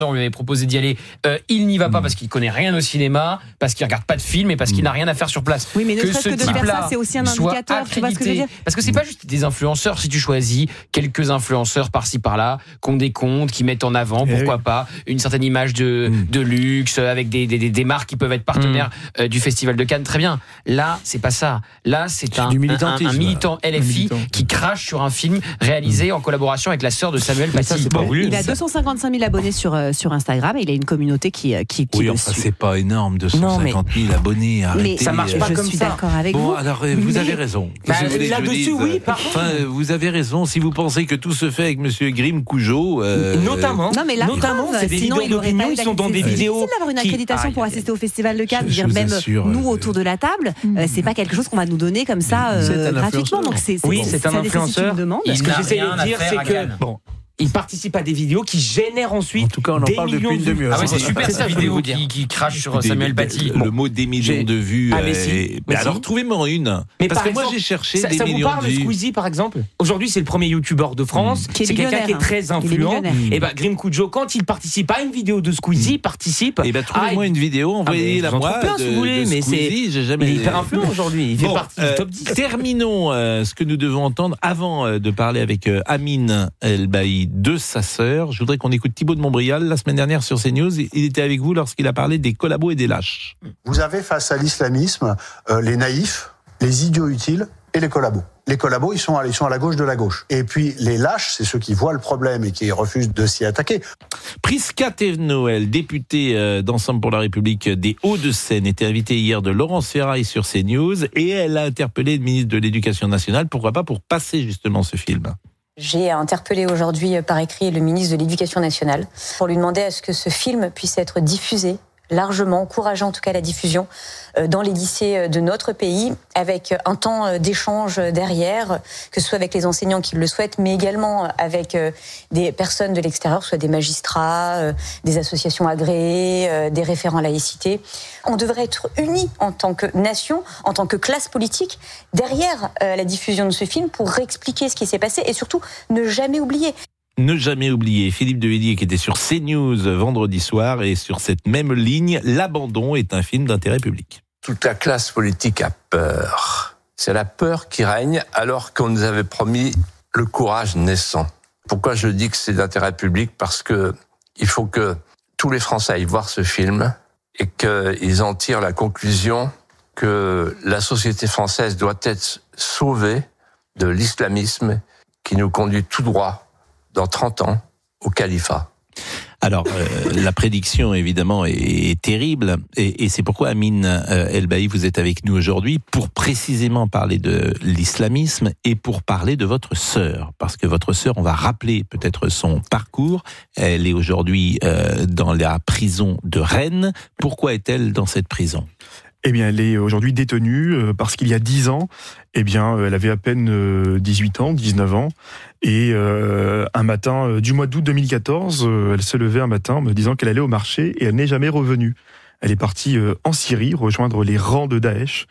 on lui avait proposé d'y aller. Il n'y va pas parce qu'il connaît rien au cinéma, parce qu'il regarde pas de film et parce qu'il n'a rien à faire sur place. Oui, mais ne serait-ce que de faire ça, c'est aussi un indicateur. Tu vois ce que je veux dire ? Parce que c'est pas juste des influenceurs. Si tu choisis quelques influenceurs par-ci par-là, qui ont des comptes, qui mettent en avant, pourquoi pas, une certaine image de luxe avec des marques qui peuvent être partenaires du Festival de Cannes, très bien. Là, c'est pas ça. Là, c'est un militant LFI qui crache sur un film réalisé en collaboration avec la sœur de Samuel Paty. Il a 255 000 abonnés sur Instagram et il a une communauté qui oui, enfin, c'est pas énorme, 250 000 abonnés. Arrêtez. Mais ça marche pas comme ça. Je suis d'accord avec vous. Alors, vous avez raison. Là-dessus, oui, pardon. Enfin, vous avez raison. Si vous pensez que tout se fait avec Monsieur Grimm Cujo, notamment, c'est des vidéos d'opinion. Ils sont dans des vidéos. C'est difficile d'avoir une accréditation pour assister au Festival de Cannes. Même nous autour de la table, c'est pas quelque chose qu'on va nous donner comme ça gratuitement. Donc c'est un influenceur. Ce que j'essaie de dire, c'est que il participe à des vidéos qui génèrent ensuite. En tout cas, on en parle depuis une demi-heure. C'est super cette vidéo qui crache sur Samuel Paty. Le mot des millions de vues. Mais alors, trouvez-moi une. Parce que moi, j'ai cherché des millions de vues. Ça vous parle de Squeezie, par exemple ? Aujourd'hui, c'est le premier youtubeur de France. C'est quelqu'un qui est très influent. Et Grimm Cujo, quand il participe à une vidéo de Squeezie, participe. Et trouvez-moi une vidéo, envoyez-la moi. Si vous voulez, mais il est hyper influent aujourd'hui. Il fait partie du top 10. Terminons ce que nous devons entendre avant de parler avec Amine Elbaï de sa sœur. Je voudrais qu'on écoute Thibaut de Montbrial la semaine dernière sur CNews. Il était avec vous lorsqu'il a parlé des collabos et des lâches. Vous avez face à l'islamisme les naïfs, les idiots utiles et les collabos. Les collabos, ils sont à la gauche de la gauche. Et puis les lâches, c'est ceux qui voient le problème et qui refusent de s'y attaquer. Prisca Thévenoël, députée d'Ensemble pour la République des Hauts-de-Seine, était invitée hier de Laurence Ferraille sur CNews et elle a interpellé le ministre de l'Éducation nationale. Pourquoi pas pour passer justement ce film. J'ai interpellé aujourd'hui par écrit le ministre de l'Éducation nationale pour lui demander à ce que ce film puisse être diffusé largement, encourageant en tout cas la diffusion dans les lycées de notre pays, avec un temps d'échange derrière, que ce soit avec les enseignants qui le souhaitent, mais également avec des personnes de l'extérieur, soit des magistrats, des associations agréées, des référents laïcité. On devrait être unis en tant que nation, en tant que classe politique, derrière la diffusion de ce film pour réexpliquer ce qui s'est passé et surtout ne jamais oublier. Ne jamais oublier Philippe de Villiers qui était sur CNews vendredi soir et sur cette même ligne, L'Abandon est un film d'intérêt public. Toute la classe politique a peur. C'est la peur qui règne alors qu'on nous avait promis le courage naissant. Pourquoi je dis que c'est d'intérêt public ? Parce que il faut que tous les Français aillent voir ce film et qu'ils en tirent la conclusion que la société française doit être sauvée de l'islamisme qui nous conduit tout droit dans 30 ans, au califat. Alors, la prédiction, évidemment, est terrible. Et c'est pourquoi, Amine Elbaï, vous êtes avec nous aujourd'hui pour précisément parler de l'islamisme et pour parler de votre sœur. Parce que votre sœur, on va rappeler peut-être son parcours. Elle est aujourd'hui dans la prison de Rennes. Pourquoi est-elle dans cette prison ? Eh bien, elle est aujourd'hui détenue parce qu'il y a 10 ans, elle avait à peine 18 ans, 19 ans. Et un matin du mois d'août 2014, elle se levait un matin en me disant qu'elle allait au marché et elle n'est jamais revenue. Elle est partie en Syrie rejoindre les rangs de Daesh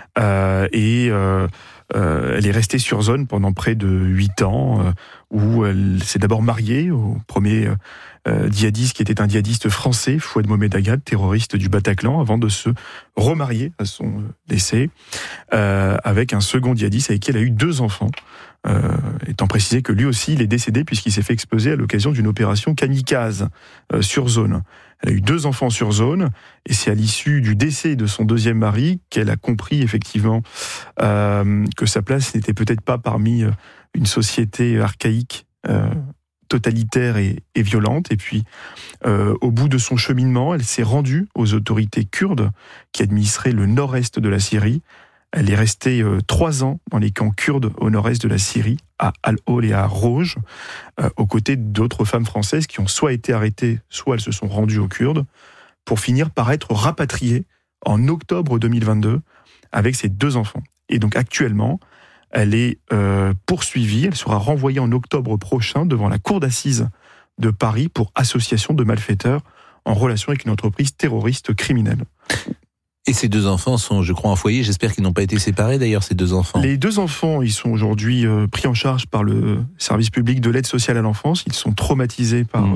et elle est restée sur zone pendant près de 8 ans où elle s'est d'abord mariée au premier djihadiste qui était un djihadiste français, Fouad Mohamed Agad, terroriste du Bataclan, avant de se remarier à son décès avec un second djihadiste avec qui elle a eu 2 enfants. Étant précisé que lui aussi il est décédé puisqu'il s'est fait exploser à l'occasion d'une opération kamikaze sur zone. Elle a eu 2 enfants sur zone et c'est à l'issue du décès de son deuxième mari qu'elle a compris effectivement que sa place n'était peut-être pas parmi une société archaïque, totalitaire et violente. Et puis au bout de son cheminement, elle s'est rendue aux autorités kurdes qui administraient le nord-est de la Syrie. Elle est restée 3 ans dans les camps kurdes au nord-est de la Syrie, à Al-Hol et à Rouge, aux côtés d'autres femmes françaises qui ont soit été arrêtées, soit elles se sont rendues aux Kurdes, pour finir par être rapatriées en octobre 2022 avec ses 2 enfants. Et donc actuellement, elle est poursuivie, elle sera renvoyée en octobre prochain devant la cour d'assises de Paris pour association de malfaiteurs en relation avec une entreprise terroriste criminelle. Et ces 2 enfants sont, je crois, en foyer. J'espère qu'ils n'ont pas été séparés, d'ailleurs, ces 2 enfants. Les 2 enfants, ils sont aujourd'hui pris en charge par le service public de l'aide sociale à l'enfance. Ils sont traumatisés par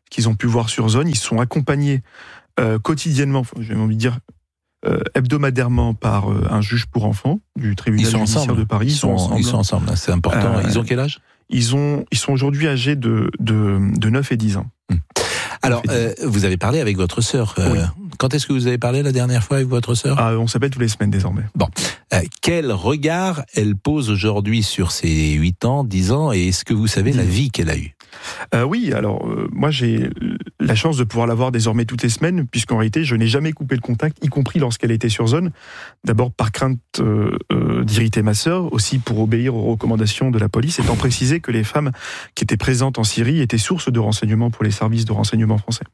qu'ils ont pu voir sur zone. Ils sont accompagnés quotidiennement, j'ai envie de dire hebdomadairement, par un juge pour enfants du tribunal judiciaire de Paris. Ils sont ensemble, c'est important. Ils ont quel âge ? Ils sont aujourd'hui âgés de 9 et 10 ans. Alors, vous avez parlé avec votre sœur. Oui. Quand est-ce que vous avez parlé la dernière fois avec votre sœur ? On s'appelle toutes les semaines désormais. Bon. Quel regard elle pose aujourd'hui sur ses 8 ans, 10 ans, et est-ce que vous savez la vie qu'elle a eue ? Oui, alors moi j'ai la chance de pouvoir la voir désormais toutes les semaines, puisqu'en réalité je n'ai jamais coupé le contact, y compris lorsqu'elle était sur zone. D'abord par crainte d'irriter ma sœur, aussi pour obéir aux recommandations de la police, étant précisé que les femmes qui étaient présentes en Syrie étaient source de renseignements pour les services de renseignement français.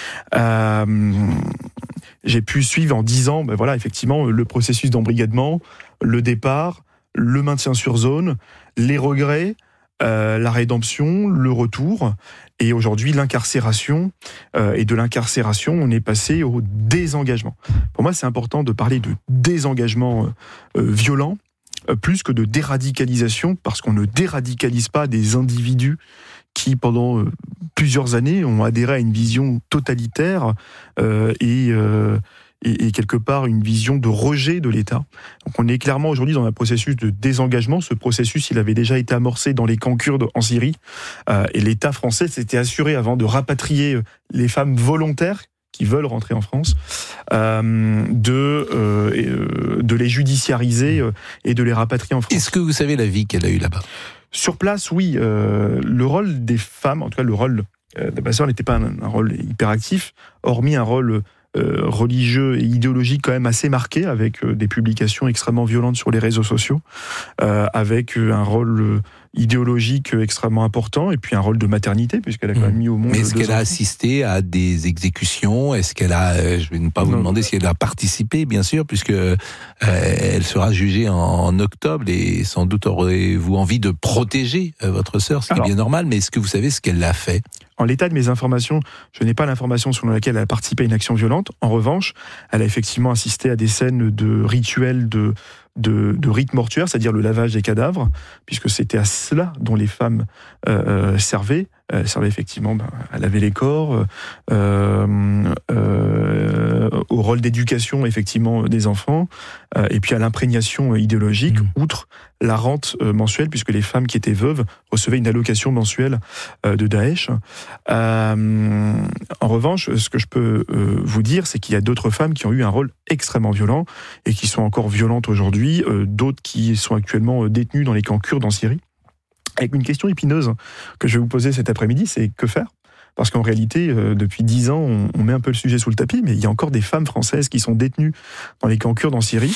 J'ai pu suivre en 10 ans, effectivement, le processus d'embrigadement, le départ, le maintien sur zone, les regrets, la rédemption, le retour, et aujourd'hui l'incarcération. Et de l'incarcération, on est passé au désengagement. Pour moi, c'est important de parler de désengagement violent, plus que de déradicalisation, parce qu'on ne déradicalise pas des individus qui, pendant plusieurs années, ont adhéré à une vision totalitaire et quelque part une vision de rejet de l'État. Donc on est clairement aujourd'hui dans un processus de désengagement. Ce processus, il avait déjà été amorcé dans les camps kurdes en Syrie, et l'État français s'était assuré, avant de rapatrier les femmes volontaires qui veulent rentrer en France, de les judiciariser et de les rapatrier en France. Est-ce que vous savez la vie qu'elle a eue là-bas ? Sur place, oui. Le rôle des femmes, en tout cas le rôle de ma sœur, n'était pas un rôle hyperactif, hormis un rôle religieux et idéologique quand même assez marqué, avec des publications extrêmement violentes sur les réseaux sociaux, avec un rôle idéologique extrêmement important, et puis un rôle de maternité, puisqu'elle a quand même mis au monde... Mais est-ce qu'elle a assisté à des exécutions ? Est-ce qu'elle a... Je ne vais pas vous demander si elle a participé, bien sûr, puisque elle sera jugée en octobre, et sans doute aurez-vous envie de protéger votre sœur, ce qui est bien normal, mais est-ce que vous savez ce qu'elle a fait ? En l'état de mes informations, je n'ai pas l'information selon laquelle elle a participé à une action violente. En revanche, elle a effectivement assisté à des scènes de rituels de rites mortuaires, c'est-à-dire le lavage des cadavres, puisque c'était à cela dont les femmes servaient. Elles servaient effectivement à laver les corps, au rôle d'éducation effectivement des enfants, et puis à l'imprégnation idéologique, outre la rente mensuelle, puisque les femmes qui étaient veuves recevaient une allocation mensuelle de Daesh. En revanche, ce que je peux vous dire, c'est qu'il y a d'autres femmes qui ont eu un rôle extrêmement violent, et qui sont encore violentes aujourd'hui, d'autres qui sont actuellement détenues dans les camps kurdes en Syrie. Avec une question épineuse que je vais vous poser cet après-midi, c'est que faire ? Parce qu'en réalité, depuis 10 ans, on met un peu le sujet sous le tapis, mais il y a encore des femmes françaises qui sont détenues dans les camps kurdes en Syrie.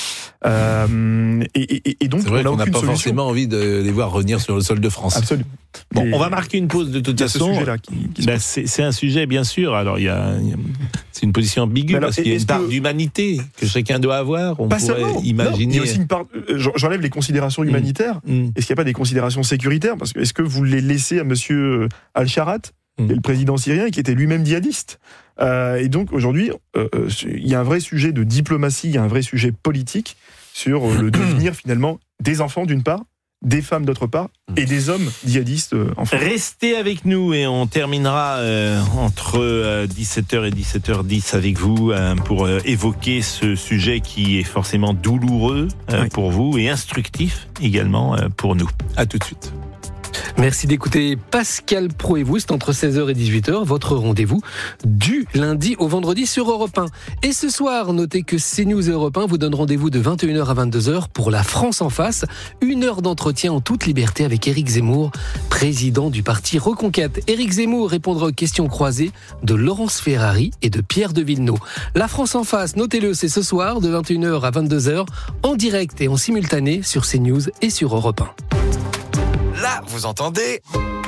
Et donc, c'est vrai qu'on n'a pas forcément envie de les voir revenir sur le sol de France. Absolument. Bon, on va marquer une pause de toute façon. C'est un sujet, bien sûr. Alors, c'est une position ambiguë, parce qu'il y a une part d'humanité que chacun doit avoir. On pourrait imaginer. Non, il y a aussi une part. J'enlève les considérations humanitaires. Est-ce qu'il n'y a pas des considérations sécuritaires ? Parce que est-ce que vous les laissez à monsieur Al-Sharat, qui est le président syrien, qui était lui-même djihadiste. Et donc aujourd'hui, il y a un vrai sujet de diplomatie, il y a un vrai sujet politique sur le devenir finalement des enfants d'une part, des femmes d'autre part, et des hommes djihadistes en France. Restez avec nous et on terminera entre 17h et 17h10 avec vous pour évoquer ce sujet qui est forcément douloureux pour vous et instructif également pour nous. À tout de suite. Merci d'écouter Pascal Praud et vous, c'est entre 16h et 18h, votre rendez-vous du lundi au vendredi sur Europe 1. Et ce soir, notez que CNews et Europe 1 vous donnent rendez-vous de 21h à 22h pour La France en face, 1 heure d'entretien en toute liberté avec Éric Zemmour, président du parti Reconquête. Éric Zemmour répondra aux questions croisées de Laurence Ferrari et de Pierre de Villeneuve. La France en face, notez-le, c'est ce soir de 21h à 22h en direct et en simultané sur CNews et sur Europe 1. Là, vous entendez ?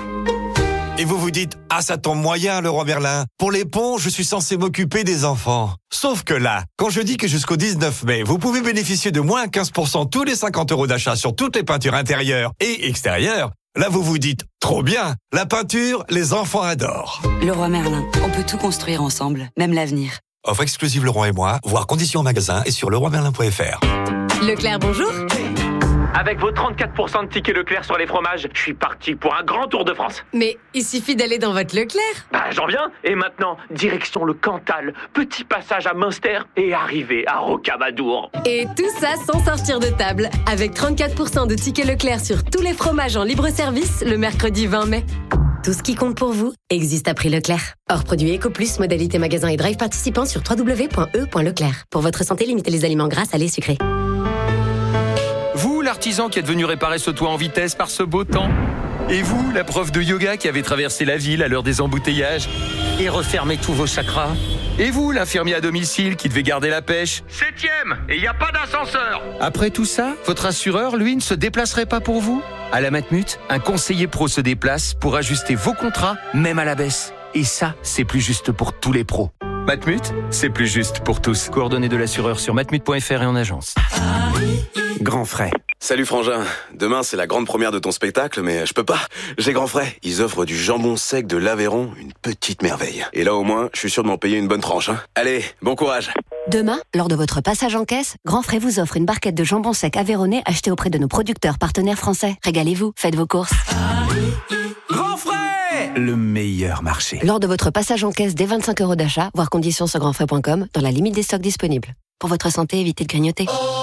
Et vous vous dites, ah ça tombe moyen Leroy Merlin. Pour les ponts, je suis censé m'occuper des enfants. Sauf que là, quand je dis que jusqu'au 19 mai, vous pouvez bénéficier de moins 15% tous les 50 € d'achat sur toutes les peintures intérieures et extérieures, là vous vous dites, trop bien, la peinture, les enfants adorent. Leroy Merlin, on peut tout construire ensemble, même l'avenir. Offre exclusive Leroy et moi, voir conditions en magasin et sur leroymerlin.fr. Leclerc, bonjour. Avec vos 34% de tickets Leclerc sur les fromages, je suis parti pour un grand tour de France. Mais il suffit d'aller dans votre Leclerc. J'en viens. Et maintenant, direction le Cantal, petit passage à Münster et arrivée à Rocamadour. Et tout ça sans sortir de table, avec 34% de tickets Leclerc sur tous les fromages en libre-service le mercredi 20 mai. Tout ce qui compte pour vous existe à prix Leclerc. Hors produit EcoPlus, modalité magasin et drive participant sur www.e.leclerc. Pour votre santé, limitez les aliments gras, salés, sucrés. Vous, l'artisan qui êtes venu réparer ce toit en vitesse par ce beau temps. Et vous, la prof de yoga qui avait traversé la ville à l'heure des embouteillages et refermé tous vos chakras. Et vous, l'infirmier à domicile qui devait garder la pêche. 7e, et il n'y a pas d'ascenseur. Après tout ça, votre assureur, lui, ne se déplacerait pas pour vous ? À la Matmut, un conseiller pro se déplace pour ajuster vos contrats, même à la baisse. Et ça, c'est plus juste pour tous les pros. Matmut, c'est plus juste pour tous. Coordonnées de l'assureur sur matmut.fr et en agence. Grand frais. Salut Frangin, demain c'est la grande première de ton spectacle, mais je peux pas, j'ai Grand frais. Ils offrent du jambon sec de l'Aveyron, une petite merveille. Et là au moins, je suis sûr de m'en payer une bonne tranche. Allez, bon courage. Demain, lors de votre passage en caisse, Grand Frais vous offre une barquette de jambon sec aveyronnais achetée auprès de nos producteurs partenaires français. Régalez-vous, faites vos courses. Grand frais, le meilleur marché. Lors de votre passage en caisse dès 25 € d'achat, voir conditions sur grandfrais.com, dans la limite des stocks disponibles. Pour votre santé, évitez de grignoter.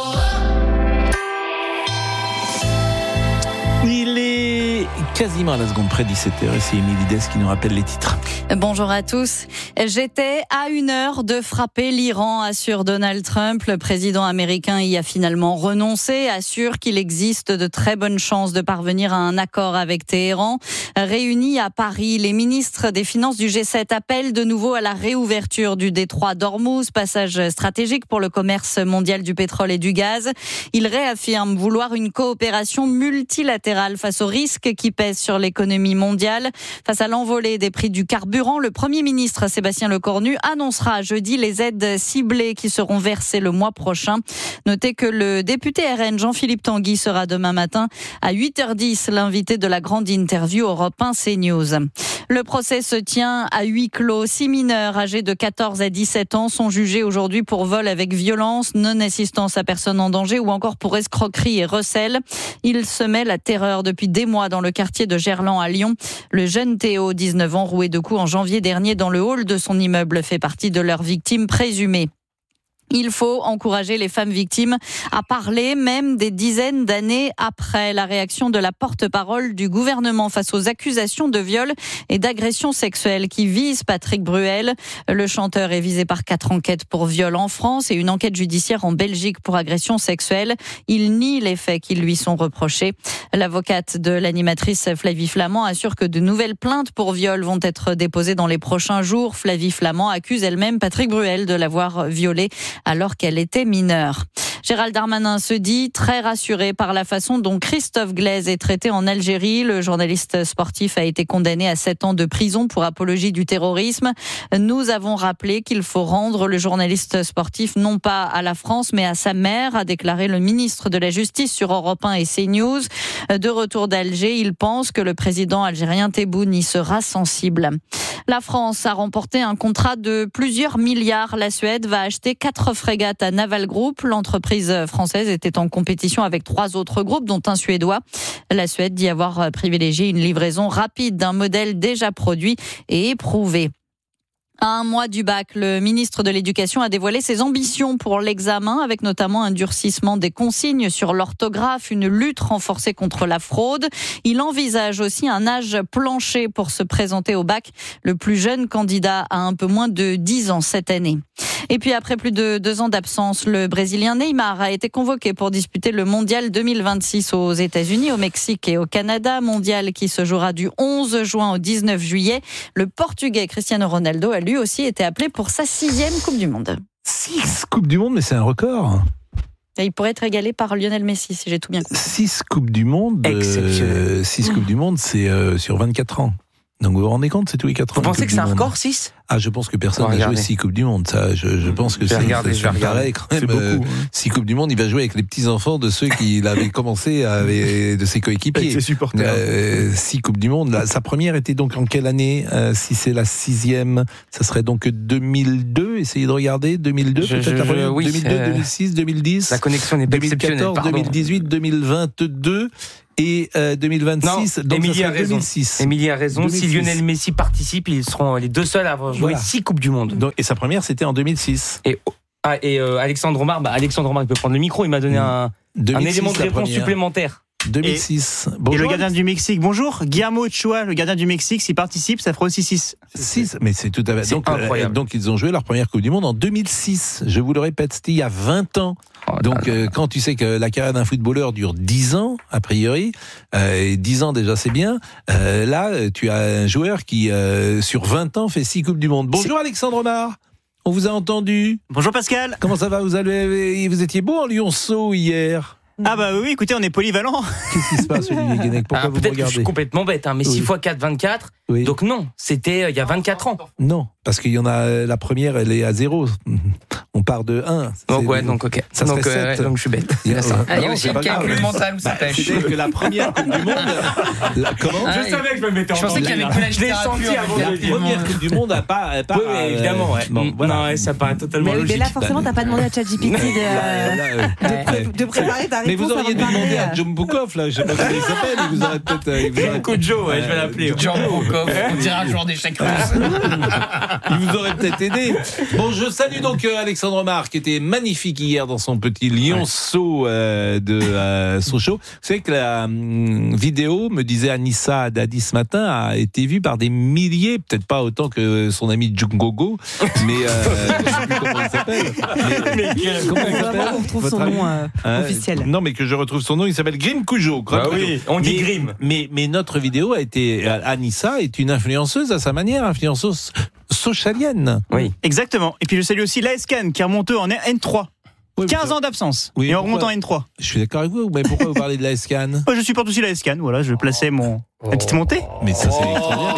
Il est quasiment à la seconde près 17h et c'est Émilie Dess qui nous rappelle les titres. Bonjour à tous. J'étais à 1 heure de frapper l'Iran, assure Donald Trump. Le président américain y a finalement renoncé, assure qu'il existe de très bonnes chances de parvenir à un accord avec Téhéran. Réunis à Paris, les ministres des Finances du G7 appellent de nouveau à la réouverture du détroit d'Ormuz, passage stratégique pour le commerce mondial du pétrole et du gaz. Ils réaffirment vouloir une coopération multilatérale face aux risques qui pèsent sur l'économie mondiale. Face à l'envolée des prix du carburant, le Premier ministre Sébastien Lecornu annoncera jeudi les aides ciblées qui seront versées le mois prochain. Notez que le député RN Jean-Philippe Tanguy sera demain matin à 8h10 l'invité de la grande interview Europe 1 CNews. Le procès se tient à huis clos. 6 mineurs âgés de 14 à 17 ans sont jugés aujourd'hui pour vol avec violence, non-assistance à personne en danger ou encore pour escroquerie et recel. Ils semaient la terreur depuis des mois dans le quartier de Gerland à Lyon. Le jeune Théo, 19 ans, roué de coups en janvier dernier dans le hall de son immeuble, fait partie de leurs victimes présumées. Il faut encourager les femmes victimes à parler, même des dizaines d'années après. La réaction de la porte-parole du gouvernement face aux accusations de viol et d'agression sexuelle qui visent Patrick Bruel. Le chanteur est visé par 4 enquêtes pour viol en France et une enquête judiciaire en Belgique pour agression sexuelle. Il nie les faits qui lui sont reprochés. L'avocate de l'animatrice Flavie Flament assure que de nouvelles plaintes pour viol vont être déposées dans les prochains jours. Flavie Flament accuse elle-même Patrick Bruel de l'avoir violée alors qu'elle était mineure. Gérald Darmanin se dit très rassuré par la façon dont Christophe Glaise est traité en Algérie. Le journaliste sportif a été condamné à 7 ans de prison pour apologie du terrorisme. Nous avons rappelé qu'il faut rendre le journaliste sportif non pas à la France mais à sa mère, a déclaré le ministre de la Justice sur Europe 1 et CNews. De retour d'Alger, il pense que le président algérien Tebboune y sera sensible. La France a remporté un contrat de plusieurs milliards. La Suède va acheter 4 frégates à Naval Group. L'entreprise française était en compétition avec 3 autres groupes, dont un suédois. La Suède dit avoir privilégié une livraison rapide d'un modèle déjà produit et éprouvé. À 1 mois du bac, le ministre de l'Éducation a dévoilé ses ambitions pour l'examen, avec notamment un durcissement des consignes sur l'orthographe, une lutte renforcée contre la fraude. Il envisage aussi un âge plancher pour se présenter au bac. Le plus jeune candidat a un peu moins de 10 ans cette année. Et puis après plus de 2 ans d'absence, le Brésilien Neymar a été convoqué pour disputer le Mondial 2026 aux États-Unis, au Mexique et au Canada. Mondial qui se jouera du 11 juin au 19 juillet. Le Portugais Cristiano Ronaldo a lui aussi été appelé pour sa 6e Coupe du Monde. 6 Coupes du Monde, mais c'est un record. Et il pourrait être égalé par Lionel Messi, si j'ai tout bien compris. 6 Coupes du Monde, 6 Coupes du Monde, c'est sur 24 ans. Donc vous vous rendez compte, c'est tous les 4 ans. Vous pensez que c'est un record, 6 ? Je pense que personne n'a joué 6 Coupes du Monde. Ça, je pense que c'est pareil quand même. C'est beaucoup. 6 Coupes du Monde, il va jouer avec les petits-enfants de ceux qui l'avaient commencé, de ses coéquipiers. Avec ses supporters. 6 Coupes du Monde. Sa première était donc en quelle année? Si c'est la 6e, ça serait donc 2002. Essayez de regarder. 2002, peut-être la première. 2002, 2006, 2010. La connexion n'est pas exceptionnelle. 2014, 2018, 2022. Et 2026, donc Émilie ça a raison. 2006. Émilie a raison. 2006. Si Lionel Messi participe, ils seront les deux seuls à avoir joué 6 Coupes du Monde. Donc, et sa première, c'était en 2006. Et Alexandre Omar, il peut prendre le micro. Il m'a donné un élément de réponse supplémentaire. 2006. Et le gardien du Mexique, bonjour. Guillermo Ochoa, le gardien du Mexique, s'il participe, ça fera aussi 6. 6, mais c'est tout à fait. Incroyable. Donc, ils ont joué leur première Coupe du Monde en 2006. Je vous le répète, c'était il y a 20 ans. Donc, quand tu sais que la carrière d'un footballeur dure 10 ans, a priori, et 10 ans déjà c'est bien, là, tu as un joueur qui, sur 20 ans, fait 6 Coupes du Monde. Bonjour Alexandre Omar. On vous a entendu. Bonjour Pascal. Comment ça va? Vous étiez beau en Lionceau hier? Ah bah oui, écoutez, on est polyvalent. Qu'est-ce qui se passe, Olivier Guénec? Pourquoi vous me regardez? Je suis complètement bête, mais 6 x 4, 24. Oui. Donc non, c'était il y a 24 ans. Non, parce qu'il y en a, la première, elle est à 0. On part de 1. Donc ok. Ça serait 7. Donc je suis bête. Il y a aussi le calcul mental où ça pêche. C'est-à-dire que la première Coupe du Monde... Comment? Je savais que je me mettais en Je pensais qu'il y avait que la littérature. Je l'ai senti avant la première Coupe du Monde a pas... Oui, évidemment, ouais. Bon, voilà. Non, ça paraît totalement logique. Mais là, forcément, t'as pas demandé à ChatGPT de préparer ta réponse. Mais vous auriez dû demander à John Bukov, là, je sais pas comment il s'appelle, il vous aurait peut-être... Coup de Joe, je vais l'appeler. John Bukov, on dirait un joueur d'échecs russe. Il vous aurait peut-être aidé. Bon, je salue donc Alexandre Omar, qui était magnifique hier dans son petit lionceau de Sochaux. Vous savez que la vidéo, me disait Anissa Dadi ce matin, a été vue par des milliers, peut-être pas autant que son ami Djungogo, mais je sais plus comment il s'appelle. Comment il s'appelle? On retrouve son nom officiel. Non, mais que je retrouve son nom, il s'appelle Grim Cujo. Oui, on dit Grim. Mais notre vidéo a été... Anissa est une influenceuse à sa manière, influenceuse sochalienne. Oui, exactement. Et puis je salue aussi l'ASCAN qui est remonté en N3. 15 ans d'absence. Oui, et on remonte en N3. Je suis d'accord avec vous, mais pourquoi vous parlez de l'ASCAN? Je supporte aussi l'ASCAN, voilà, je plaçais ma petite montée. Mais ça, c'est extraordinaire.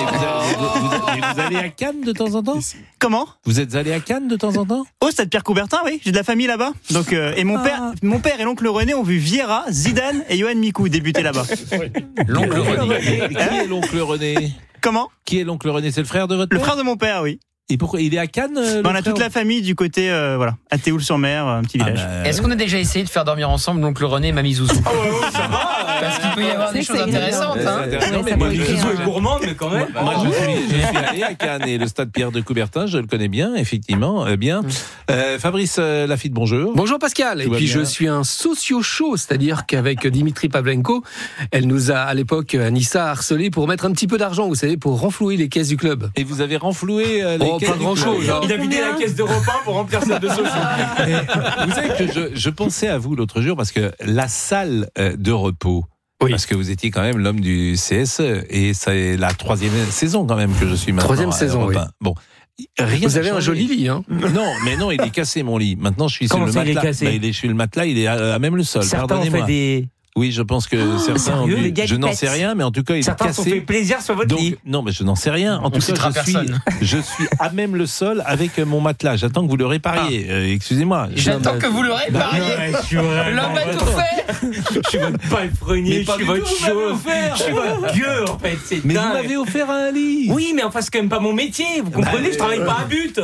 Vous allez à Cannes de temps en temps? Comment? Vous êtes allé à Cannes de temps en temps? Au stade Pierre-Coubertin, oui, j'ai de la famille là-bas. Donc, et mon père et l'oncle René ont vu Vieira, Zidane et Johan Mikou débuter là-bas. L'oncle René. Qui est l'oncle René? Comment? Qui est l'oncle René? C'est le frère de votre père? Le frère de mon père, oui. Et pourquoi il est à Cannes? On a toute la famille du côté, à Théoul-sur-Mer, un petit village. Est-ce qu'on a déjà essayé de faire dormir ensemble l'oncle René et Mamie Zouzou? Ça va. Parce qu'il peut y avoir des choses intéressantes. Non, mais moi, Mamie Zouzou est gourmande, mais quand même. Moi, je suis allé à Cannes et le stade Pierre de Coubertin, je le connais bien, effectivement, bien. Fabrice Lafitte, bonjour. Bonjour Pascal. Et puis je suis un socio-chaud, c'est-à-dire qu'avec Dimitri Pavlenko, elle nous a à l'époque, Anissa, harcelé pour mettre un petit peu d'argent, vous savez, pour renflouer les caisses du club. Et vous avez renfloué les caisses? Pas grand-chose. Il a vidé la caisse de repas pour remplir celle de Sochaux. Vous savez que je pensais à vous l'autre jour parce que la salle de repos, parce que vous étiez quand même l'homme du CSE et c'est la 3e saison quand même que je suis maintenant. 3e saison, oui. Bon. Rien vous avez un joli lit, hein? Non, il est cassé mon lit. Maintenant, je suis sur le matelas. Il est cassé? Il est sur le matelas, il est à même le sol. Pardonnez-moi. Oui, je pense que certains ont vu. Je n'en sais rien, mais en tout cas, il est cassé. Certains ont fait plaisir sur votre lit. Non, mais je n'en sais rien. En tout cas, je suis à même le sol avec mon matelas. J'attends que vous le répariez. Excusez-moi. J'attends que vous le répariez. L'homme a tout fait. Je suis votre palefrenier, je suis votre chose, je suis votre gueux, en fait. C'est mais dingue. Vous m'avez offert un lit. Oui, mais enfin, c'est quand même pas mon métier. Vous comprenez, je travaille pas à but.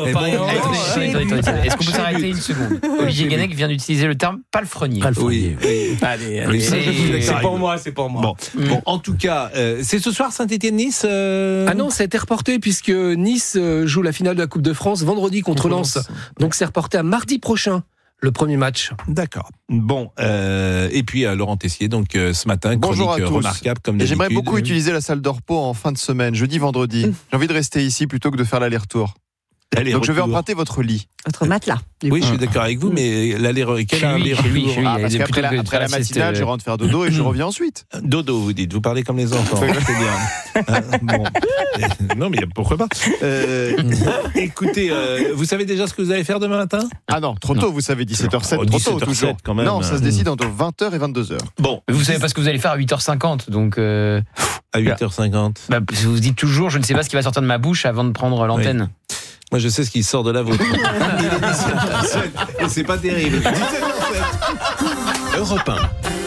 Est-ce qu'on peut s'arrêter une seconde? Olivier Guénec vient d'utiliser le terme palefrenier. Oui. Allez. C'est pour moi. Bon, en tout cas, c'est ce soir Saint-Étienne-Nice. Ah non, ça a été reporté puisque Nice joue la finale de la Coupe de France vendredi contre Lens. Donc c'est reporté à mardi prochain. Le premier match. D'accord. Bon, et puis Laurent Tessier, donc ce matin, bonjour chronique à tous. Remarquable comme d'habitude. J'aimerais beaucoup utiliser la salle de repos en fin de semaine, jeudi, vendredi. J'ai envie de rester ici plutôt que de faire l'aller-retour. Donc je vais emprunter votre lit. Votre matelas. Oui, je suis d'accord avec vous, mais quel aller-retour? Parce qu'après la matinale, je rentre faire dodo et je reviens ensuite. Dodo, vous dites, vous parlez comme les enfants. C'est bien. Bon. Non, mais pourquoi pas. Écoutez, vous savez déjà ce que vous allez faire demain matin? Ah non, trop tôt, vous savez, 17h07, trop tôt toujours. Quand même. Non, ça se décide entre 20h et 22h. Bon. Vous savez pas ce que vous allez faire à 8h50, donc... À 8h50. Vous dites toujours, je ne sais pas ce qui va sortir de ma bouche avant de prendre l'antenne. Moi, je sais ce qui sort de la vôtre. Il est 17h07 et c'est pas terrible. 17h07. Europe 1.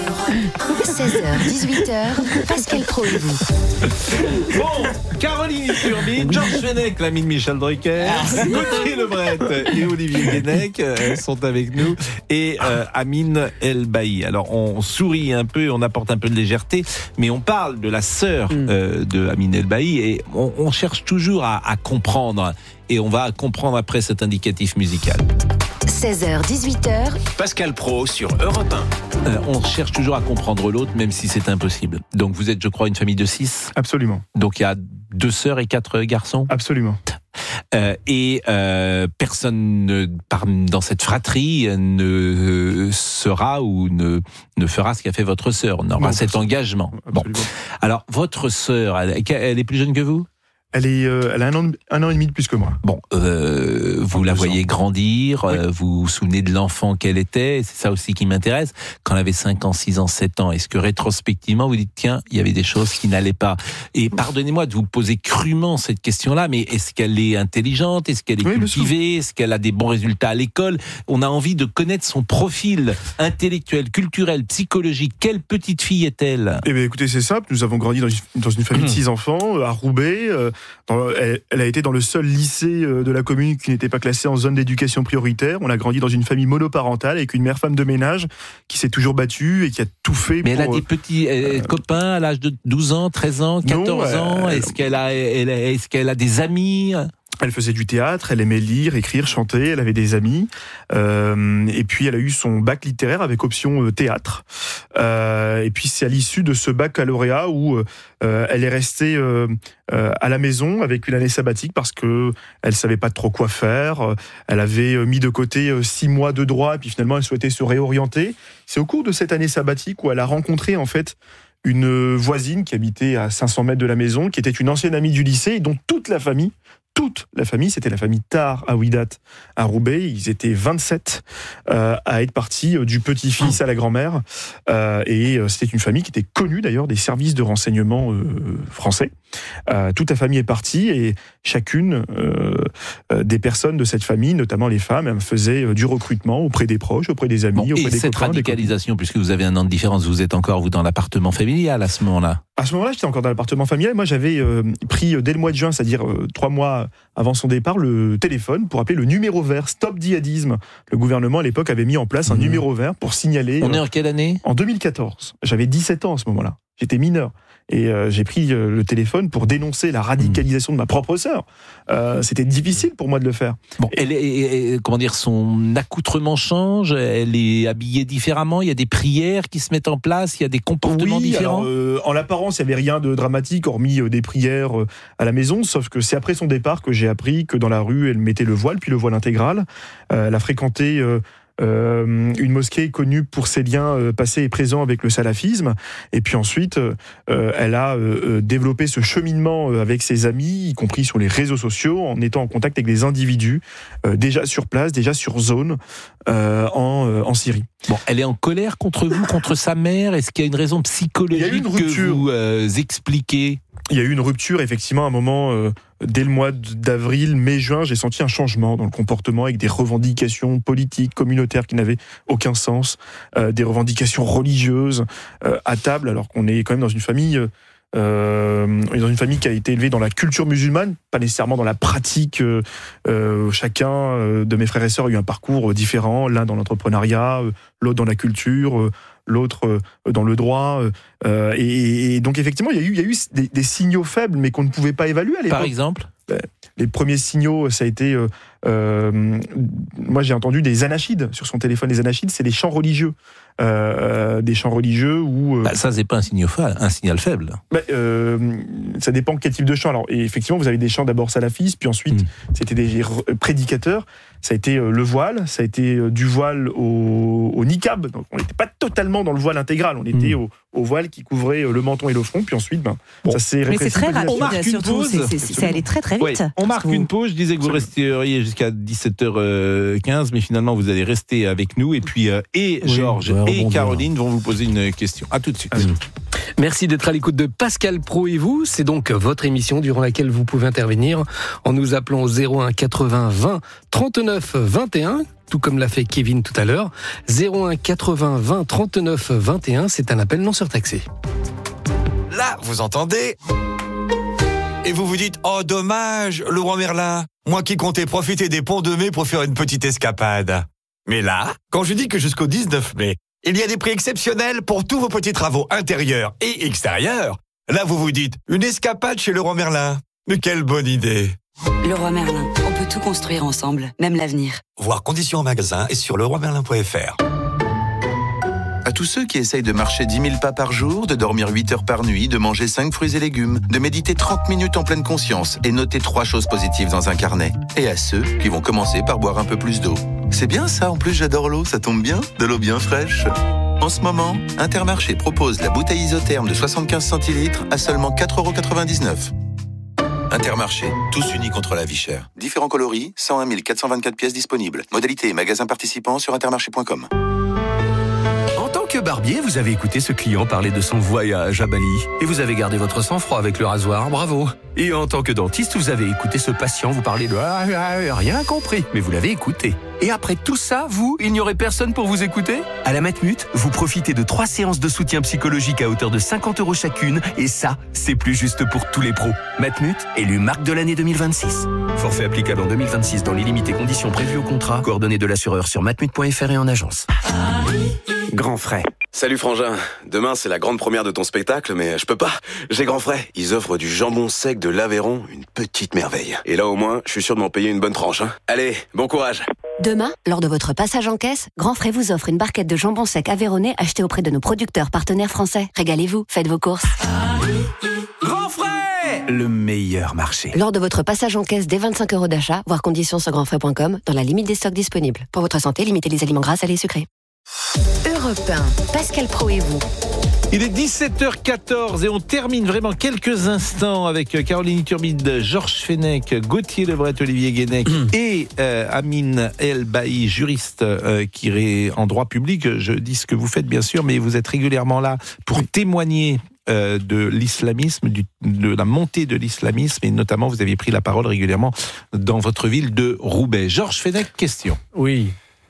16h, 18h, Pascal Praud et vous. Bon, Caroline Turbide, Georges Fenech, l'ami de Michel Drucker, Gauthier Lebret et Olivier Guénec sont avec nous, et Amine Elbaï. Alors, on sourit un peu, on apporte un peu de légèreté, mais on parle de la sœur de Amine Elbaï, et on cherche toujours à comprendre, et on va comprendre après cet indicatif musical. 16h, 18h. Pascal Praud sur Europe 1. On cherche toujours à comprendre l'autre, même si c'est impossible. Donc vous êtes, je crois, une famille de 6 ? Absolument. Donc il y a 2 sœurs et 4 garçons ? Absolument. Personne dans cette fratrie ne sera ou ne fera ce qu'a fait votre sœur. On aura cet engagement. Bon. Alors, votre sœur, elle est plus jeune que vous ? Elle a un an et demi de plus que moi. Bon, vous la voyez grandir, oui. Vous vous souvenez de l'enfant qu'elle était, c'est ça aussi qui m'intéresse. Quand elle avait 5 ans, 6 ans, 7 ans, est-ce que rétrospectivement vous dites, tiens, il y avait des choses qui n'allaient pas ? Et pardonnez-moi de vous poser crûment cette question-là, mais est-ce qu'elle est intelligente ? Est-ce qu'elle est cultivée ? Est-ce qu'elle a des bons résultats à l'école ? On a envie de connaître son profil intellectuel, culturel, psychologique. Quelle petite fille est-elle ? Eh bien, écoutez, c'est simple. Nous avons grandi dans une famille de 6 enfants, à Roubaix. Elle a été dans le seul lycée de la commune qui n'était pas classé en zone d'éducation prioritaire. On a grandi dans une famille monoparentale avec une mère femme de ménage qui s'est toujours battue et qui a tout fait. Mais elle a des petits copains à l'âge de 12 ans, 13 ans, 14 ans. Est-ce qu'elle a des amis ? Elle faisait du théâtre, elle aimait lire, écrire, chanter, elle avait des amis. Et puis elle a eu son bac littéraire avec option théâtre. Et puis c'est à l'issue de ce baccalauréat où elle est restée à la maison avec une année sabbatique parce que elle savait pas trop quoi faire. Elle avait mis de côté 6 mois de droit et puis finalement elle souhaitait se réorienter. C'est au cours de cette année sabbatique où elle a rencontré en fait une voisine qui habitait à 500 mètres de la maison, qui était une ancienne amie du lycée et dont toute la famille, c'était la famille Tar à Ouidat, à Roubaix. Ils étaient 27 à être partis du petit-fils à la grand-mère. Et c'était une famille qui était connue d'ailleurs des services de renseignement français. Toute la famille est partie et chacune des personnes de cette famille, notamment les femmes, faisaient du recrutement auprès des proches, auprès des amis, auprès des copains. Et cette radicalisation, puisque vous avez un an de différence, vous êtes encore dans l'appartement familial à ce moment-là ? À ce moment-là, j'étais encore dans l'appartement familial. Moi, j'avais pris dès le mois de juin, c'est-à-dire 3 mois avant son départ, le téléphone pour appeler le numéro vert, Stop Djihadisme. Le gouvernement, à l'époque, avait mis en place un numéro vert pour signaler... On est en quelle année ? En 2014. J'avais 17 ans à ce moment-là. J'étais mineur. Et j'ai pris le téléphone pour dénoncer la radicalisation de ma propre sœur. C'était difficile pour moi de le faire. Bon, son accoutrement change, elle est habillée différemment, il y a des prières qui se mettent en place, il y a des comportements différents. Alors, en l'apparence, il n'y avait rien de dramatique, hormis des prières à la maison, sauf que c'est après son départ que j'ai appris que dans la rue, elle mettait le voile, puis le voile intégral. Elle a fréquenté... une mosquée connue pour ses liens passés et présents avec le salafisme, et puis ensuite elle a développé ce cheminement avec ses amis, y compris sur les réseaux sociaux, en étant en contact avec des individus déjà sur place, déjà sur zone en Syrie. Bon, elle est en colère contre vous, contre sa mère. Est-ce qu'il y a une raison psychologique que vous expliquez ? Il y a eu une rupture, effectivement, à un moment, dès le mois d'avril, mai-juin, j'ai senti un changement dans le comportement avec des revendications politiques, communautaires qui n'avaient aucun sens, des revendications religieuses à table, alors qu'on est quand même dans une famille... qui a été élevée dans la culture musulmane, pas nécessairement dans la pratique. Chacun de mes frères et sœurs a eu un parcours différent, l'un dans l'entrepreneuriat, l'autre dans la culture, l'autre dans le droit. Et donc effectivement, il y a eu des signaux faibles, mais qu'on ne pouvait pas évaluer à l'époque. Par exemple ? Les premiers signaux, ça a été... moi, j'ai entendu des anachides sur son téléphone. Les anachides, c'est des chants religieux. Des chants religieux où... ça, c'est pas un signal faible. Ça dépend quel type de chant. Alors, et effectivement, vous avez des chants d'abord salafistes, puis ensuite, c'était des prédicateurs. Ça a été le voile, ça a été du voile au niqab. Donc, on n'était pas totalement dans le voile intégral. On était au voile qui couvrait le menton et le front. Puis ensuite, ça s'est rétréci. Mais c'est très rapide, on marque surtout. C'est allé très très vite. Oui, on marque une pause. Je disais que vous resteriez jusqu'à 17h15, mais finalement, vous allez rester avec nous. Et puis, Georges et Caroline vont vous poser une question. À tout de suite. Merci d'être à l'écoute de Pascal Praud et vous. C'est donc votre émission durant laquelle vous pouvez intervenir en nous appelant au 01 80 20 39 21, tout comme l'a fait Kevin tout à l'heure. 01 80 20 39 21, c'est un appel non surtaxé. Là, vous entendez ? Et vous vous dites, oh dommage, le roi Merlin, moi qui comptais profiter des ponts de mai pour faire une petite escapade. Mais là, quand je dis que jusqu'au 19 mai, il y a des prix exceptionnels pour tous vos petits travaux intérieurs et extérieurs, là vous vous dites, une escapade chez le roi Merlin. Mais quelle bonne idée. Le roi Merlin, on peut tout construire ensemble, même l'avenir. Voir conditions en magasin et sur leroimerlin.fr. À tous ceux qui essayent de marcher 10 000 pas par jour, de dormir 8 heures par nuit, de manger 5 fruits et légumes, de méditer 30 minutes en pleine conscience et noter 3 choses positives dans un carnet. Et à ceux qui vont commencer par boire un peu plus d'eau. C'est bien ça, en plus j'adore l'eau, ça tombe bien, de l'eau bien fraîche. En ce moment, Intermarché propose la bouteille isotherme de 75 centilitres à seulement 4,99 €. Intermarché, tous unis contre la vie chère. Différents coloris, 101 424 pièces disponibles. Modalité et magasins participants sur intermarché.com. En tant que barbier, vous avez écouté ce client parler de son voyage à Bali. Et vous avez gardé votre sang-froid avec le rasoir, bravo. Et en tant que dentiste, vous avez écouté ce patient vous parler de rien compris, mais vous l'avez écouté. Et après tout ça, vous, il n'y aurait personne pour vous écouter ? À la Matmut, vous profitez de 3 séances de soutien psychologique à hauteur de 50 € chacune, et ça, c'est plus juste pour tous les pros. Matmut, élu marque de l'année 2026. Forfait applicable en 2026 dans les limites et conditions prévues au contrat. Coordonnées de l'assureur sur matmut.fr et en agence. Grand frais. Salut Frangin, demain c'est la grande première de ton spectacle, mais je peux pas, j'ai grand frais. Ils offrent du jambon sec de l'Aveyron, une petite merveille. Et là au moins, je suis sûr de m'en payer une bonne tranche. Allez, bon courage. Demain, lors de votre passage en caisse, Grand Frais vous offre une barquette de jambon sec aveyronnais achetée auprès de nos producteurs partenaires français. Régalez-vous, faites vos courses. Grand frais, le meilleur marché. Lors de votre passage en caisse dès 25 € d'achat, voir conditions sur grandfrais.com, dans la limite des stocks disponibles. Pour votre santé, limitez les aliments gras, salés et sucrés. Europe 1, Pascal Praud et vous. Il est 17h14 et on termine vraiment quelques instants avec Caroline Turbide, Georges Fenech, Gauthier Lebret, Olivier Guénec et Amine El Bailly, juriste qui est en droit public. Je dis ce que vous faites bien sûr, mais vous êtes régulièrement là pour témoigner de l'islamisme, de la montée de l'islamisme, et notamment vous aviez pris la parole régulièrement dans votre ville de Roubaix. Georges Fenech, question. Oui.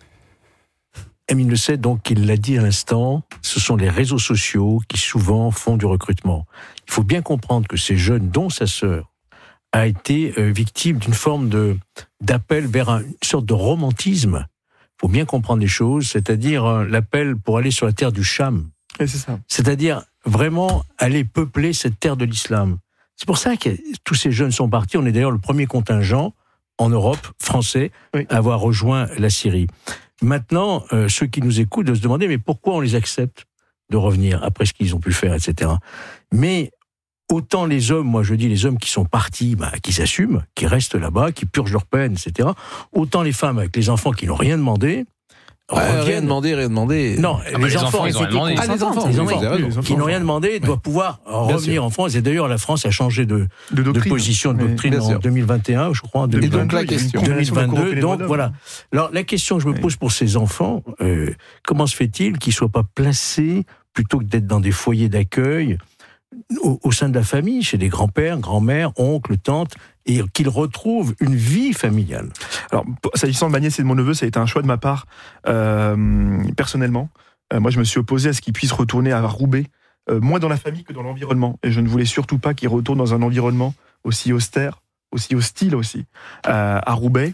Amine le sait, donc il l'a dit à l'instant, ce sont les réseaux sociaux qui souvent font du recrutement. Il faut bien comprendre que ces jeunes, dont sa sœur, a été victime d'une forme d'appel vers une sorte de romantisme. Il faut bien comprendre les choses, c'est-à-dire l'appel pour aller sur la terre du Cham. Et c'est ça. C'est-à-dire vraiment aller peupler cette terre de l'islam. C'est pour ça que tous ces jeunes sont partis. On est d'ailleurs le premier contingent en Europe, français, à avoir rejoint la Syrie. Maintenant, ceux qui nous écoutent doivent se demander mais pourquoi on les accepte de revenir après ce qu'ils ont pu faire, etc. Mais autant les hommes, moi je dis les hommes qui sont partis, qui s'assument, qui restent là-bas, qui purgent leur peine, etc. Autant les femmes avec les enfants qui n'ont rien demandé, Rien demandé. Non, les enfants, ils ont demandé. Les enfants qui n'ont rien demandé doivent pouvoir revenir en France. Et d'ailleurs, la France a changé de position, de doctrine en 2021, je crois, en 2022. Donc la question. 2022. Donc voilà. Alors la question que je me pose pour ces enfants, comment se fait-il qu'ils soient pas placés plutôt que d'être dans des foyers d'accueil au sein de la famille, chez des grands-pères, grand-mères, oncles, tantes, et qu'ils retrouvent une vie familiale. Alors, s'agissant de ma nièce et de mon neveu, ça a été un choix de ma part, personnellement. Moi, je me suis opposé à ce qu'ils puissent retourner à Roubaix, moins dans la famille que dans l'environnement. Et je ne voulais surtout pas qu'ils retournent dans un environnement aussi austère, aussi hostile aussi, à Roubaix.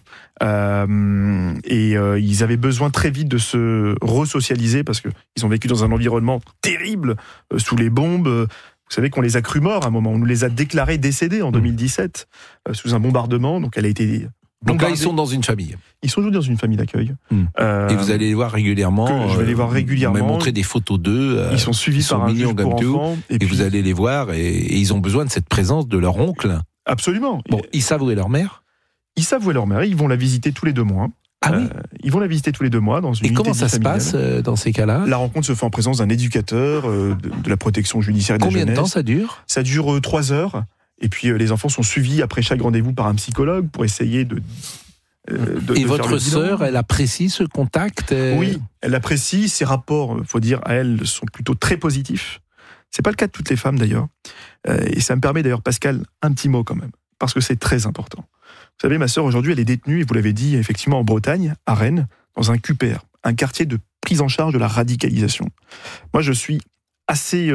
Ils avaient besoin très vite de se resocialiser parce qu'ils ont vécu dans un environnement terrible, sous les bombes. Vous savez qu'on les a crus morts à un moment. On nous les a déclarés décédés en 2017 sous un bombardement. Donc elle a été. Donc là, ils sont dans une famille. Ils sont dans une famille d'accueil. Et vous allez les voir régulièrement. Je vais les voir régulièrement. Vous m'avez montré des photos d'eux. Ils sont suivis par un juge pour enfants. Et puis vous allez les voir et ils ont besoin de cette présence de leur oncle. Absolument. Bon, ils savent où est leur mère. Ils savent où est leur mère. Ils vont la visiter tous les 2 mois. Ah oui. Ils vont la visiter tous les 2 mois dans une unité familiale. Et comment ça se passe dans ces cas-là ? La rencontre se fait en présence d'un éducateur, de la protection judiciaire et de la jeunesse. Combien de temps ça dure ? Ça dure 3 heures. Et puis les enfants sont suivis après chaque rendez-vous par un psychologue pour essayer de et votre sœur, elle apprécie ce contact ? Oui, elle apprécie. Ses rapports, faut dire, à elle, sont plutôt très positifs. C'est pas le cas de toutes les femmes d'ailleurs. Et ça me permet d'ailleurs, Pascal, un petit mot quand même, parce que c'est très important. Vous savez, ma sœur aujourd'hui, elle est détenue, et vous l'avez dit, effectivement en Bretagne, à Rennes, dans un QPR, un quartier de prise en charge de la radicalisation. Moi, je suis assez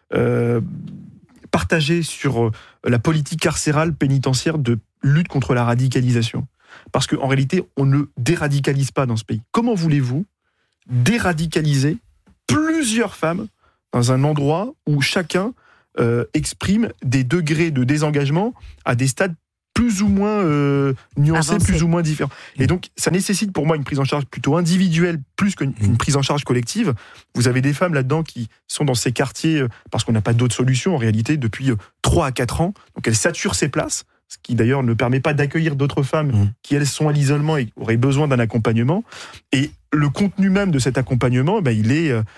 partagé sur la politique carcérale pénitentiaire de lutte contre la radicalisation. Parce qu'en réalité, on ne déradicalise pas dans ce pays. Comment voulez-vous déradicaliser plusieurs femmes dans un endroit où chacun exprime des degrés de désengagement à des stades plus ou moins nuancés, avancé. Plus ou moins différents. Et donc, ça nécessite pour moi une prise en charge plutôt individuelle, plus qu'une prise en charge collective. Vous avez des femmes là-dedans qui sont dans ces quartiers, parce qu'on n'a pas d'autre solution en réalité, depuis 3 à 4 ans. Donc, elles saturent ces places, ce qui d'ailleurs ne permet pas d'accueillir d'autres femmes qui, elles, sont à l'isolement et auraient besoin d'un accompagnement. Et le contenu même de cet accompagnement, il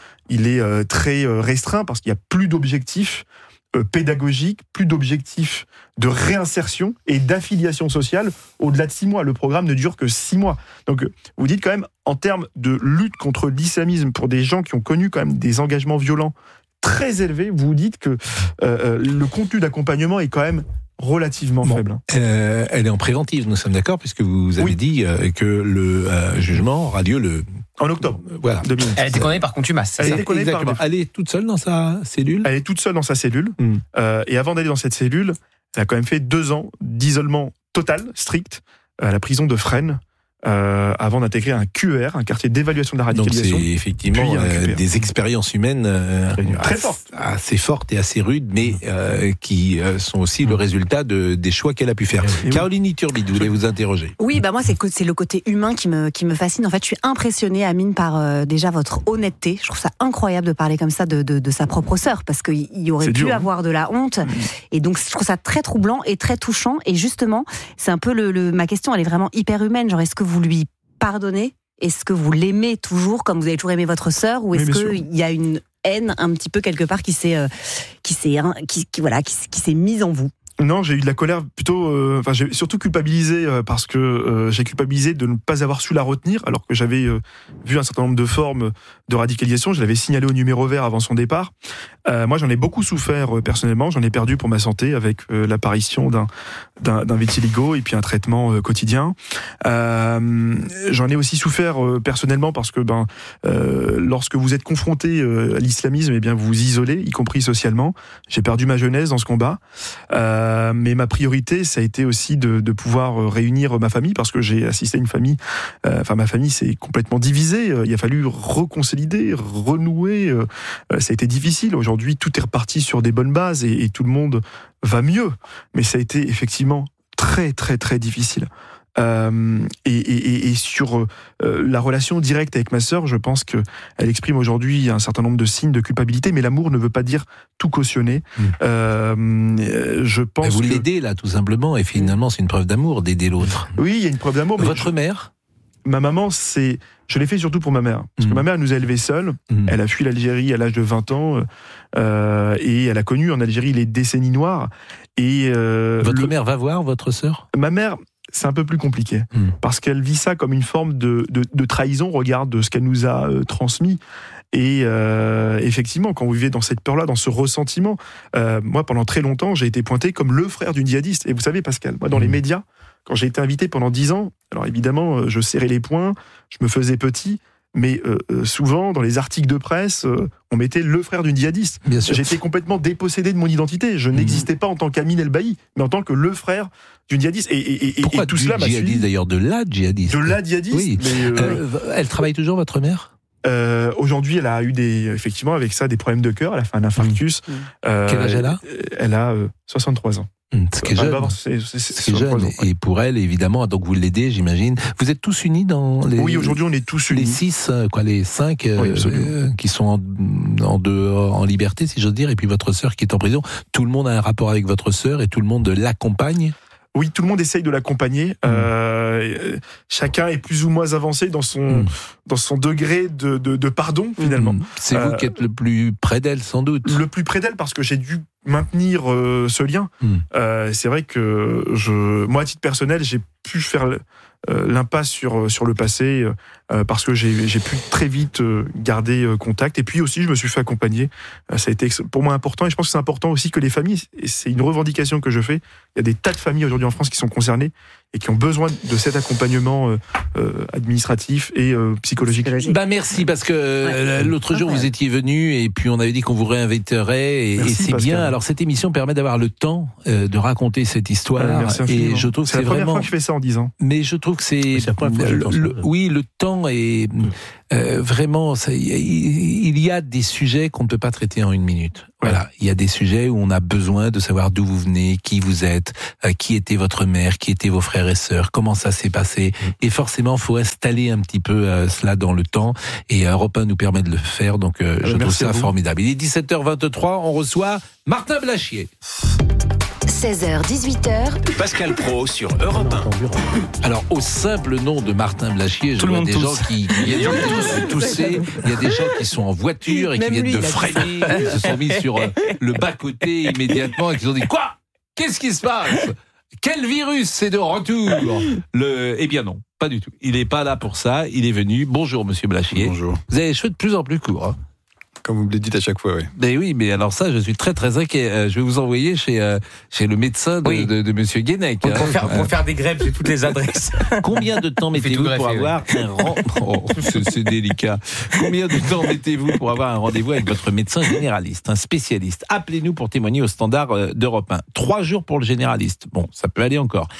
est très restreint, parce qu'il n'y a plus d'objectifs pédagogique, plus d'objectifs de réinsertion et d'affiliation sociale au-delà de 6 mois. Le programme ne dure que 6 mois. Donc, vous dites quand même, en termes de lutte contre l'islamisme, pour des gens qui ont connu quand même des engagements violents très élevés, vous dites que le contenu d'accompagnement est quand même relativement faible. Elle est en préventive, nous sommes d'accord, puisque vous avez dit que le jugement aura lieu en octobre. Voilà. 2000. Elle a été condamnée par contumace. Elle est toute seule dans sa cellule. Elle est toute seule dans sa cellule. Et avant d'aller dans cette cellule, elle a quand même fait 2 ans d'isolement total, strict, à la prison de Fresnes, avant d'intégrer un QER, un quartier d'évaluation de la radicalisation. Donc c'est effectivement des expériences humaines très fortes, assez fortes et assez rudes, mais qui sont aussi le résultat des choix qu'elle a pu faire. Caroline Iturbide, vous voulez vous interroger? Oui, moi c'est le côté humain qui me fascine. En fait, je suis impressionnée, Amine, par déjà votre honnêteté. Je trouve ça incroyable de parler comme ça de sa propre sœur, parce qu'il y aurait pu avoir de la honte. Et donc je trouve ça très troublant et très touchant. Et justement, c'est un peu ma question, elle est vraiment hyper humaine. Genre, est-ce que vous lui pardonnez? Est-ce que vous l'aimez toujours comme vous avez toujours aimé votre sœur, ou est-ce qu'il y a une haine un petit peu quelque part qui s'est mise en vous? Non, j'ai eu de la colère plutôt. J'ai surtout culpabilisé parce que j'ai culpabilisé de ne pas avoir su la retenir, alors que j'avais vu un certain nombre de formes de radicalisation. Je l'avais signalé au numéro vert avant son départ. Moi, j'en ai beaucoup souffert personnellement. J'en ai perdu pour ma santé avec l'apparition d'un vitiligo et puis un traitement quotidien. J'en ai aussi souffert personnellement parce que lorsque vous êtes confronté à l'islamisme, eh bien vous vous isolez, y compris socialement. J'ai perdu ma jeunesse dans ce combat. Mais ma priorité, ça a été aussi de pouvoir réunir ma famille, parce que j'ai assisté à une famille. Ma famille s'est complètement divisée. Il a fallu reconsolider, renouer. Ça a été difficile. Aujourd'hui, tout est reparti sur des bonnes bases et tout le monde va mieux. Mais ça a été effectivement très, très, très difficile. Et sur la relation directe avec ma sœur, je pense qu'elle exprime aujourd'hui un certain nombre de signes de culpabilité, mais l'amour ne veut pas dire tout cautionner. Je pense vous l'aidez là, tout simplement, et finalement c'est une preuve d'amour d'aider l'autre. Oui, il y a une preuve d'amour. Votre mère? Ma maman, je l'ai fait surtout pour ma mère, parce que ma mère nous a élevés seuls. Elle a fui l'Algérie à l'âge de 20 ans, et elle a connu en Algérie les décennies noires. Et votre mère va voir votre sœur? Ma mère, c'est un peu plus compliqué, parce qu'elle vit ça comme une forme de trahison, regarde ce qu'elle nous a transmis. Et effectivement, quand vous vivez dans cette peur-là, dans ce ressentiment, moi, pendant très longtemps, j'ai été pointé comme le frère d'une djihadiste. Et vous savez, Pascal, moi, dans les médias, quand j'ai été invité pendant 10 ans, alors évidemment, je serrais les poings, je me faisais petit, mais souvent, dans les articles de presse, on mettait le frère d'une djihadiste. J'étais complètement dépossédé de mon identité. Je n'existais pas en tant qu'Amine El-Bailly, mais en tant que le frère d'une djihadiste. Pourquoi et tout cela m'a suivi. D'ailleurs, de la djihadiste. De la djihadiste. Oui. Mais, elle travaille toujours, votre mère? Aujourd'hui, elle a eu effectivement avec ça des problèmes de cœur. Elle a fait un infarctus. Quel âge elle a? Elle a 63 ans. Ce qui est jeune. C'est jeune. Et pour elle, évidemment, donc vous l'aidez, j'imagine. Vous êtes tous unis dans les... Oui, aujourd'hui, on est tous unis. Les 6, les 5 qui sont en liberté, si j'ose dire, et puis votre sœur qui est en prison. Tout le monde a un rapport avec votre sœur et tout le monde l'accompagne? Oui, tout le monde essaye de l'accompagner. Chacun est plus ou moins avancé dans son degré de pardon, finalement. C'est vous qui êtes le plus près d'elle, sans doute. Le plus près d'elle, parce que j'ai dû maintenir ce lien. C'est vrai que moi, à titre personnel, j'ai pu faire l'impasse sur le passé, parce que j'ai pu très vite garder contact. Et puis aussi, je me suis fait accompagner. Ça a été pour moi important, et je pense que c'est important aussi que les familles, et c'est une revendication que je fais, il y a des tas de familles aujourd'hui en France qui sont concernées et qui ont besoin de cet accompagnement administratif et psychologique. Merci, parce que l'autre jour vous étiez venu et puis on avait dit qu'on vous réinviterait, et c'est Pascal. Bien. Alors cette émission permet d'avoir le temps de raconter cette histoire, et je trouve que c'est la première vraiment... fois que je fais ça en 10 ans. Mais je trouve que c'est le temps est vraiment, il y a des sujets qu'on ne peut pas traiter en 1 minute. Voilà, il y a des sujets où on a besoin de savoir d'où vous venez, qui vous êtes, qui était votre mère, qui étaient vos frères et sœurs, comment ça s'est passé. Et forcément, il faut installer un petit peu cela dans le temps. Et Europe 1 nous permet de le faire, donc je trouve ça formidable. Il est 17h23, on reçoit Martin Blachier. 16h, 18h. Pascal Praud sur Europe 1. Alors, au simple nom de Martin Blachier, je vois des gens qui viennent de tousser. Il y a des gens qui sont en voiture et qui viennent de freiner, qui se sont mis sur le bas-côté immédiatement et qui se sont dit « Quoi ? Qu'est-ce qui se passe ? Quel virus c'est de retour ?» Eh bien non, pas du tout. Il n'est pas là pour ça, il est venu. Bonjour, monsieur Blachier. Bonjour. Vous avez les cheveux de plus en plus courts, hein. Comme vous me le dites à chaque fois, oui. Mais oui, mais alors ça, je suis très très inquiet. Je vais vous envoyer chez le médecin de Monsieur Guénec. Pour faire des greffes, j'ai toutes les adresses. Combien de temps mettez-vous pour avoir un rendez-vous c'est délicat. Combien de temps mettez-vous pour avoir un rendez-vous avec votre médecin généraliste, un spécialiste? Appelez-nous pour témoigner au standard d'Europe 1. 3 jours pour le généraliste. Bon, ça peut aller encore.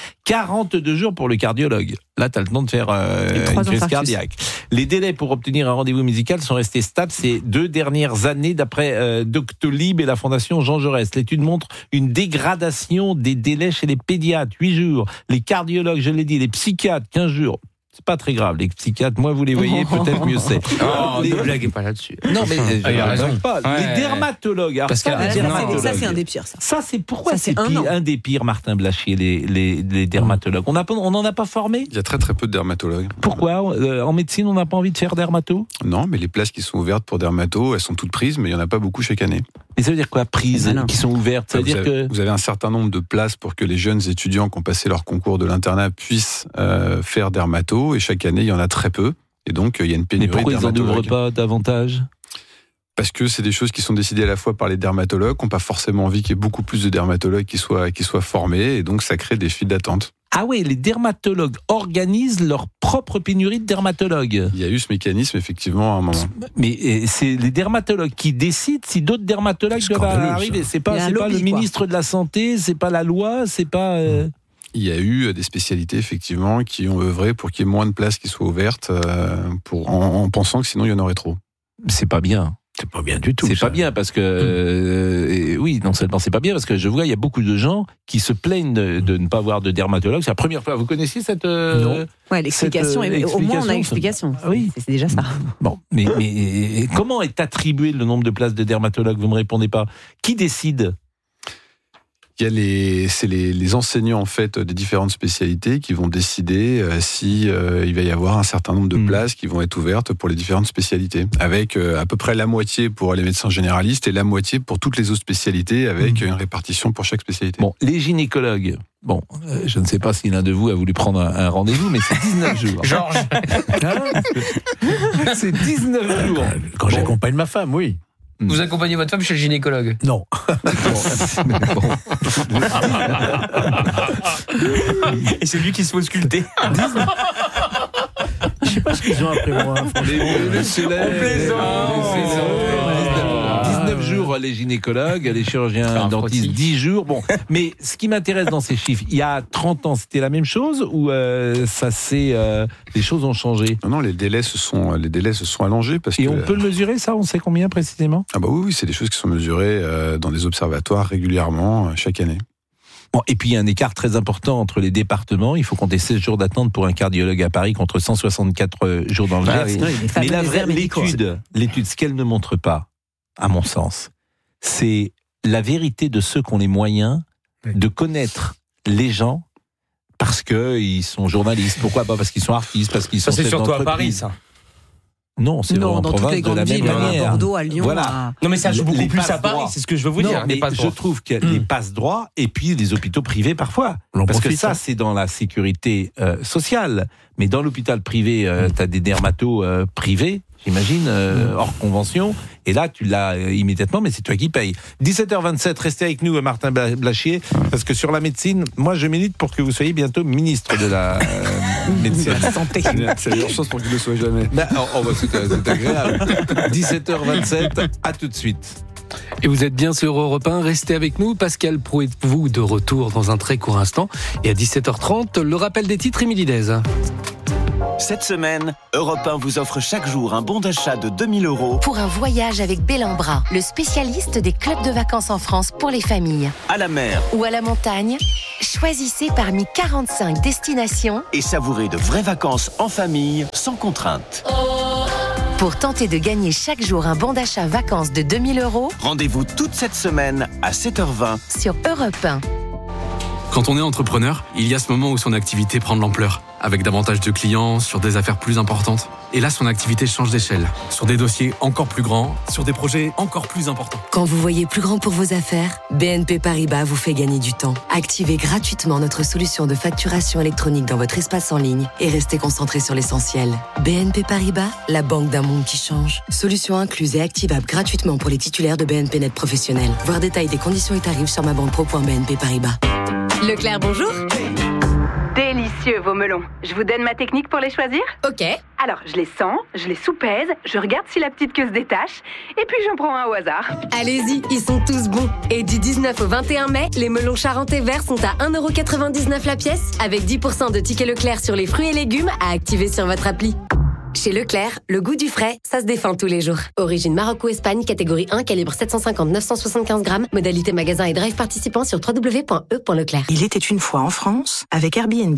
42 jours pour le cardiologue. Là, tu as le temps de faire une crise cardiaque. Les délais pour obtenir un rendez-vous médical sont restés stables ces 2 dernières années, d'après Doctolib et la Fondation Jean Jaurès. L'étude montre une dégradation des délais chez les pédiatres, 8 jours. Les cardiologues, je l'ai dit, les psychiatres, 15 jours. C'est pas très grave, les psychiatres, moins vous les voyez, peut-être mieux c'est. Ne blaguez pas là-dessus. Non, mais il a raison. Pas. Les dermatologues. Ça, c'est un des pires, ça. Ça, c'est pourquoi c'est un des pires, Martin Blachier, les dermatologues. On n'en a pas formé? Il y a très très peu de dermatologues. Pourquoi? En médecine, on n'a pas envie de faire dermato? Non, mais les places qui sont ouvertes pour dermato, elles sont toutes prises, mais il n'y en a pas beaucoup chaque année. Et ça veut dire quoi, prises qui sont ouvertes? Ça veut dire que vous avez un certain nombre de places pour que les jeunes étudiants qui ont passé leur concours de l'internat puissent faire dermato, et chaque année, il y en a très peu. Et donc, il y a une pénurie de dermatologues. Mais pourquoi ils n'en ouvrent pas davantage? Parce que c'est des choses qui sont décidées à la fois par les dermatologues, qui n'ont pas forcément envie qu'il y ait beaucoup plus de dermatologues qui soient formés, et donc ça crée des files d'attente. Ah oui, les dermatologues organisent leur propre pénurie de dermatologues. Il y a eu ce mécanisme, effectivement, à un moment. Mais c'est les dermatologues qui décident si d'autres dermatologues doivent arriver. C'est pas le ministre de la Santé, c'est pas la loi, c'est pas... Il y a eu des spécialités, effectivement, qui ont œuvré pour qu'il y ait moins de places qui soient ouvertes, en pensant que sinon il y en aurait trop. C'est pas bien. C'est pas bien du tout. C'est pas bien parce que oui, non seulement c'est pas bien parce que je vois il y a beaucoup de gens qui se plaignent de ne pas avoir de dermatologue. C'est la première fois. Vous connaissiez cette non. Ouais, l'explication. Au moins on a l'explication. Oui, c'est déjà ça. Bon, mais comment est attribué le nombre de places de dermatologues? Vous me répondez pas. Qui décide? C'est les enseignants en fait des différentes spécialités qui vont décider si il va y avoir un certain nombre de places qui vont être ouvertes pour les différentes spécialités, avec à peu près la moitié pour les médecins généralistes et la moitié pour toutes les autres spécialités, avec une répartition pour chaque spécialité. Bon, les gynécologues. Bon, je ne sais pas si l'un de vous a voulu prendre un rendez-vous, mais c'est 19 jours. Georges. C'est 19 jours. Quand j'accompagne ma femme, oui. Vous accompagnez votre femme chez le gynécologue? Non. Et c'est lui qui se fait ausculter. Je sais pas ce qu'ils ont après moi. On plaisante. 19 jours les gynécologues, les chirurgiens dentistes 10 jours. Bon, mais ce qui m'intéresse dans ces chiffres, il y a 30 ans, c'était la même chose ou les choses ont changé? Non, les délais se sont allongés Et on peut le mesurer ça? On sait combien précisément? Ah bah oui, c'est des choses qui sont mesurées dans des observatoires régulièrement chaque année. Bon, et puis il y a un écart très important entre les départements. Il faut compter 16 jours d'attente pour un cardiologue à Paris contre 164 jours dans le Gers. Mais la vraie l'étude, ce qu'elle ne montre pas, à mon sens, c'est la vérité de ceux qui ont les moyens de connaître les gens parce qu'ils sont journalistes. Pourquoi pas? Parce qu'ils sont artistes, parce qu'ils sont chefs d'entreprise. C'est surtout à Paris, ça. Non, c'est en province de la même manière. À Bordeaux, à Lyon. Voilà. Non, mais ça joue beaucoup plus à Paris, c'est ce que je veux vous dire. Mais je trouve que les passe-droits et puis les hôpitaux privés parfois. Parce que ça, c'est dans la sécurité sociale. Mais dans l'hôpital privé, tu as des dermatos privés, j'imagine, hors convention. Et là, tu l'as immédiatement, mais c'est toi qui payes. 17h27, restez avec nous, Martin Blachier, parce que sur la médecine, moi, je milite pour que vous soyez bientôt ministre de la médecine. La santé. C'est la meilleure chose pour qu'il ne le soit jamais. C'est agréable. 17h27, à tout de suite. Et vous êtes bien sur Europe 1, restez avec nous. Pascal Pro est vous de retour dans un très court instant. Et à 17h30, le rappel des titres, Émilie Dez. Cette semaine, Europe 1 vous offre chaque jour un bon d'achat de 2 000 € pour un voyage avec Bellambra, le spécialiste des clubs de vacances en France pour les familles. À la mer ou à la montagne, choisissez parmi 45 destinations et savourez de vraies vacances en famille, sans contrainte. Pour tenter de gagner chaque jour un bon d'achat vacances de 2 000 €, rendez-vous toute cette semaine à 7h20 sur Europe 1. Quand on est entrepreneur, il y a ce moment où son activité prend de l'ampleur, avec davantage de clients, sur des affaires plus importantes. Et là, son activité change d'échelle, sur des dossiers encore plus grands, sur des projets encore plus importants. Quand vous voyez plus grand pour vos affaires, BNP Paribas vous fait gagner du temps. Activez gratuitement notre solution de facturation électronique dans votre espace en ligne et restez concentré sur l'essentiel. BNP Paribas, la banque d'un monde qui change. Solution incluse et activable gratuitement pour les titulaires de BNP Net professionnels. Voir détail des conditions et tarifs sur mabanquepro.bnp Paribas. Leclerc, bonjour. Délicieux vos melons. Je vous donne ma technique pour les choisir ? Ok. Alors, je les sens, je les soupèse, je regarde si la petite queue se détache, et puis j'en prends un au hasard. Allez-y, ils sont tous bons. Et du 19 au 21 mai, les melons charentais verts sont à 1,99 € la pièce, avec 10% de tickets Leclerc sur les fruits et légumes à activer sur votre appli. Chez Leclerc, le goût du frais, ça se défend tous les jours. Origine Maroc ou Espagne, catégorie 1, calibre 750-975 grammes. Modalité magasin et drive participant sur www.e.leclerc. Il était une fois en France avec Airbnb.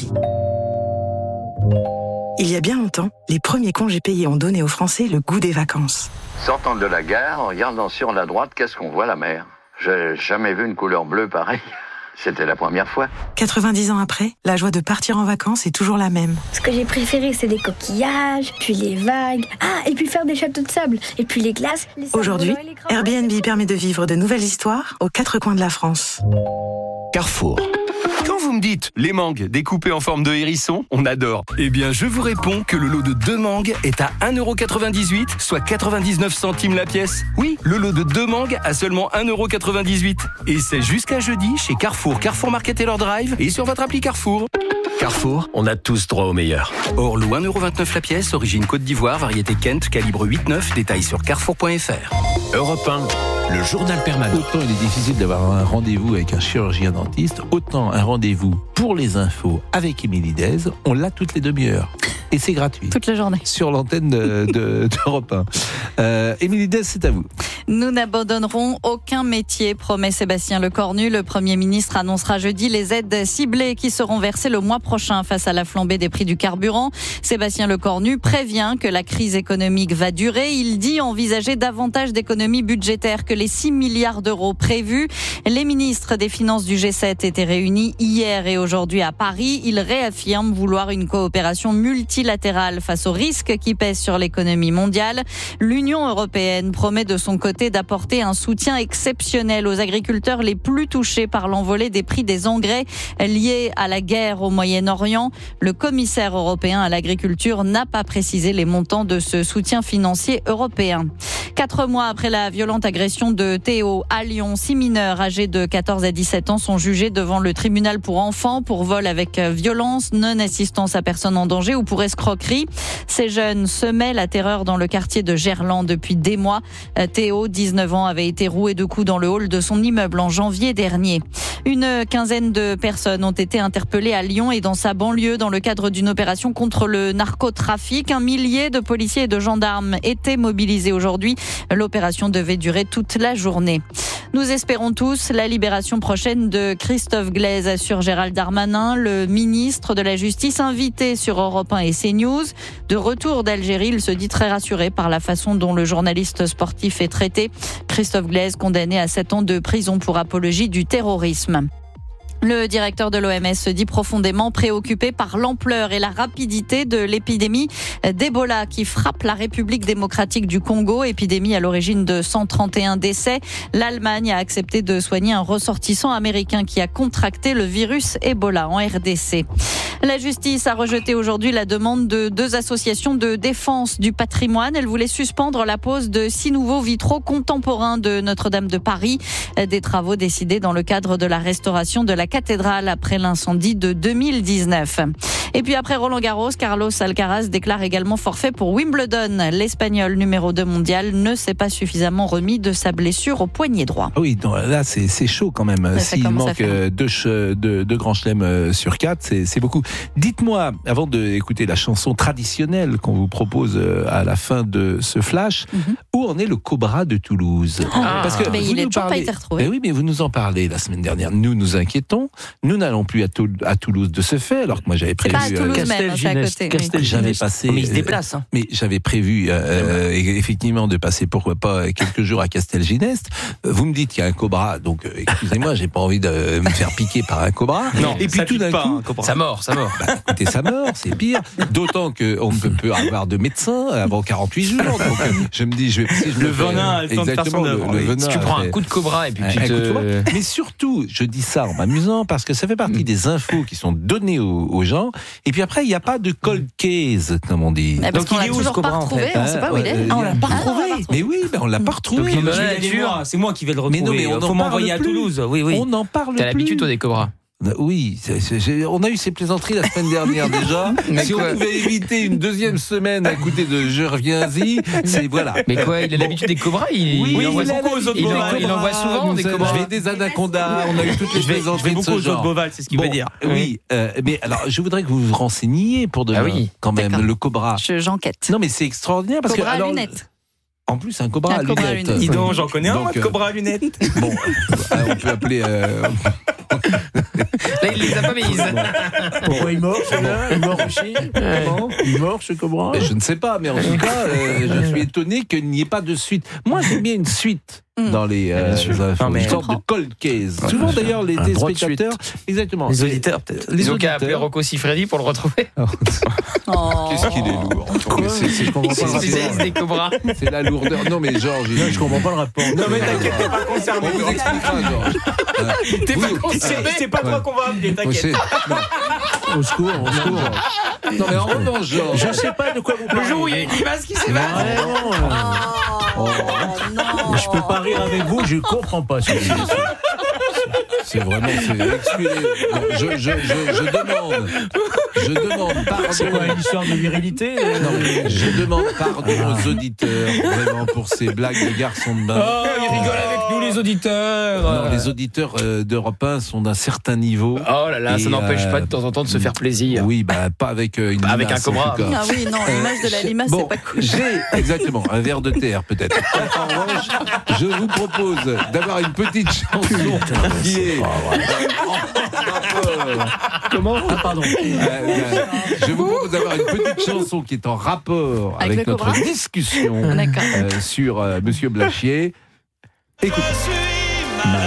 Il y a bien longtemps, les premiers congés payés ont donné aux Français le goût des vacances. Sortant de la gare, en regardant sur la droite, qu'est-ce qu'on voit, la mer ? J'ai jamais vu une couleur bleue pareille. C'était la première fois. 90 ans après, la joie de partir en vacances est toujours la même. Ce que j'ai préféré, c'est des coquillages, puis les vagues, et puis faire des châteaux de sable, et puis les glaces. Aujourd'hui, Airbnb permet de vivre de nouvelles histoires aux 4 coins de la France. Carrefour. Quand vous me dites les mangues découpées en forme de hérisson, on adore. Eh bien, je vous réponds que le lot de 2 mangues est à 1,98 €, soit 99 centimes la pièce. Oui, le lot de 2 mangues à seulement 1,98 €. Et c'est jusqu'à jeudi chez Carrefour, Carrefour Market et leur Drive et sur votre appli Carrefour. Carrefour, on a tous droit au meilleur. Orlo 1,29 € la pièce, origine Côte d'Ivoire, variété Kent, calibre 8,9, détails sur carrefour.fr. Europe 1, le journal permanent. Autant il est difficile d'avoir un rendez-vous avec un chirurgien dentiste, autant un rendez-vous pour les infos avec Émilie Dez, on l'a toutes les demi-heures. Et c'est gratuit. Toute la journée. Sur l'antenne d'Europe 1. Émilie Dez, c'est à vous. Nous n'abandonnerons aucun métier, promet Sébastien Lecornu. Le Premier ministre annoncera jeudi les aides ciblées qui seront versées le mois prochain face à la flambée des prix du carburant. Sébastien Lecornu prévient que la crise économique va durer. Il dit envisager davantage d'économies budgétaires que les 6 milliards d'euros prévus. Les ministres des Finances du G7 étaient réunis hier et aujourd'hui à Paris. Ils réaffirment vouloir une coopération multilatérale face aux risques qui pèsent sur l'économie mondiale. L'Union européenne promet de son côté d'apporter un soutien exceptionnel aux agriculteurs les plus touchés par l'envolée des prix des engrais liés à la guerre au Moyen-Orient. Le commissaire européen à l'agriculture n'a pas précisé les montants de ce soutien financier européen. 4 mois après la violente agression de Théo à Lyon, 6 mineurs âgés de 14 à 17 ans sont jugés devant le tribunal pour enfants pour vol avec violence, non-assistance à personne en danger ou pour escroquerie. Ces jeunes semaient la terreur dans le quartier de Gerland depuis des mois. Théo, 19 ans, avait été roué de coups dans le hall de son immeuble en janvier dernier. Une quinzaine de personnes ont été interpellées à Lyon et dans sa banlieue dans le cadre d'une opération contre le narcotrafic. 1 millier de policiers et de gendarmes étaient mobilisés aujourd'hui. L'opération devait durer toute la journée. Nous espérons tous la libération prochaine de Christophe Glaise, assure Gérald Darmanin, le ministre de la Justice invité sur Europe 1 et CNews. De retour d'Algérie, il se dit très rassuré par la façon dont le journaliste sportif est traité. Christophe Glaise condamné à 7 ans de prison pour apologie du terrorisme. Le directeur de l'OMS se dit profondément préoccupé par l'ampleur et la rapidité de l'épidémie d'Ebola qui frappe la République démocratique du Congo. Épidémie à l'origine de 131 décès. L'Allemagne a accepté de soigner un ressortissant américain qui a contracté le virus Ebola en RDC. La justice a rejeté aujourd'hui la demande de 2 associations de défense du patrimoine. Elles voulaient suspendre la pose de 6 nouveaux vitraux contemporains de Notre-Dame de Paris. Des travaux décidés dans le cadre de la restauration de la cathédrale après l'incendie de 2019. Et puis après Roland-Garros, Carlos Alcaraz déclare également forfait pour Wimbledon. L'Espagnol numéro 2 mondial ne s'est pas suffisamment remis de sa blessure au poignet droit. Ah oui, non, là c'est chaud quand même. S'il manque 2 grands chelems sur 4, c'est beaucoup. Dites-moi, avant d'écouter la chanson traditionnelle qu'on vous propose à la fin de ce flash, où en est le Cobra de Toulouse? Parce que il n'a toujours pas été retrouvé. Oui, mais vous nous en parlez la semaine dernière. Nous inquiétons. Nous n'allons plus à Toulouse de ce fait, alors que moi j'avais prévu. C'est pas à Toulouse même, c'est à côté. J'avais passé. Mais il se déplace. Mais j'avais prévu effectivement de passer pourquoi pas quelques jours à Castelginest. Vous me dites qu'il y a un cobra, donc excusez-moi, j'ai pas envie de me faire piquer par un cobra. Non, et puis tout d'un coup, ça mord. Bah, écoutez, ça mord, c'est pire. D'autant qu'on ne peut avoir de médecin avant 48 jours. Donc, je me dis, le venin a le temps de faire son œuvre. Si tu prends un coup de cobra et puis tu te... Mais surtout, je dis ça en m'amusant parce que ça fait partie des infos qui sont données aux gens. Et puis après, il n'y a pas de cold case, comme on dit. Donc il est où ce cobra en fait? On ne sait pas où il est. On l'a pas retrouvé. Mais oui, on l'a pas retrouvé. C'est moi qui vais le retrouver. Mais faut m'envoyer à Toulouse. Oui. On en parle plus. T'as l'habitude toi des cobras? Oui, on a eu ces plaisanteries la semaine dernière déjà. Si on pouvait éviter une 2e semaine à côté de Je reviens-y, c'est voilà. Mais quoi, il a l'habitude des cobras? Il envoie souvent des cobras. Je vais des anacondas, on a eu toutes les plaisanteries de ce genre. Je vais beaucoup aux autres Boval, c'est ce qu'il veut dire. Oui, mais alors je voudrais que vous vous renseigniez pour demain, quand même, le cobra. J'enquête. Non mais c'est extraordinaire parce cobra que... à lunettes. En plus, un cobra à lunettes. Dis donc, j'en connais un, cobra à lunettes. Bon, on peut appeler... Là, il les a pas mises. Pourquoi il mord celui-là? Il mord aussi? Comment? Il mord ce cobra? Je ne sais pas, mais en tout cas, je suis étonné qu'il n'y ait pas de suite. Moi, j'aime bien une suite dans les une sorte de cold case. Souvent, d'ailleurs, les téléspectateurs... Exactement. Les auditeurs, peut-être. Ils ont qu'à appeler Rocco Siffredi pour le retrouver. Qu'est-ce qu'il est lourd. Je comprends pas le rapport. Des cobras. C'est la lourdeur. Non, mais Georges... Je comprends pas le rapport. Non, mais t'inquiète, t'es pas concerné. On vous expliquera, Georges. T'es pas concerné. C'est pas toi qu'on va appeler, t'inquiète. Au secours. Non, mais en revanche, Georges... Je sais pas de quoi vous parlez. Le jour où il y a une image qui s'évade. Non. Je peux pas rire avec vous, je comprends pas. C'est vraiment... Je demande pardon. C'est quoi, une histoire de virilité? Non, je demande pardon aux auditeurs, vraiment, pour ces blagues de garçons de bain. Oh, ils rigolent avec nous, les auditeurs. Non, les auditeurs d'Europe 1 sont d'un certain niveau. Oh là là, ça n'empêche pas de temps en temps de se faire plaisir. Oui, pas avec une limace, avec un cobra. Ah oui, non, l'image de la limace, c'est pas cool. Exactement, un verre de terre, peut-être. En revanche, je vous propose d'avoir une petite chanson qui est... Comment? Ah, pardon. Je vous propose d'avoir une petite chanson qui est en rapport avec notre discussion sur Monsieur Blachier. Écoutez. Malade.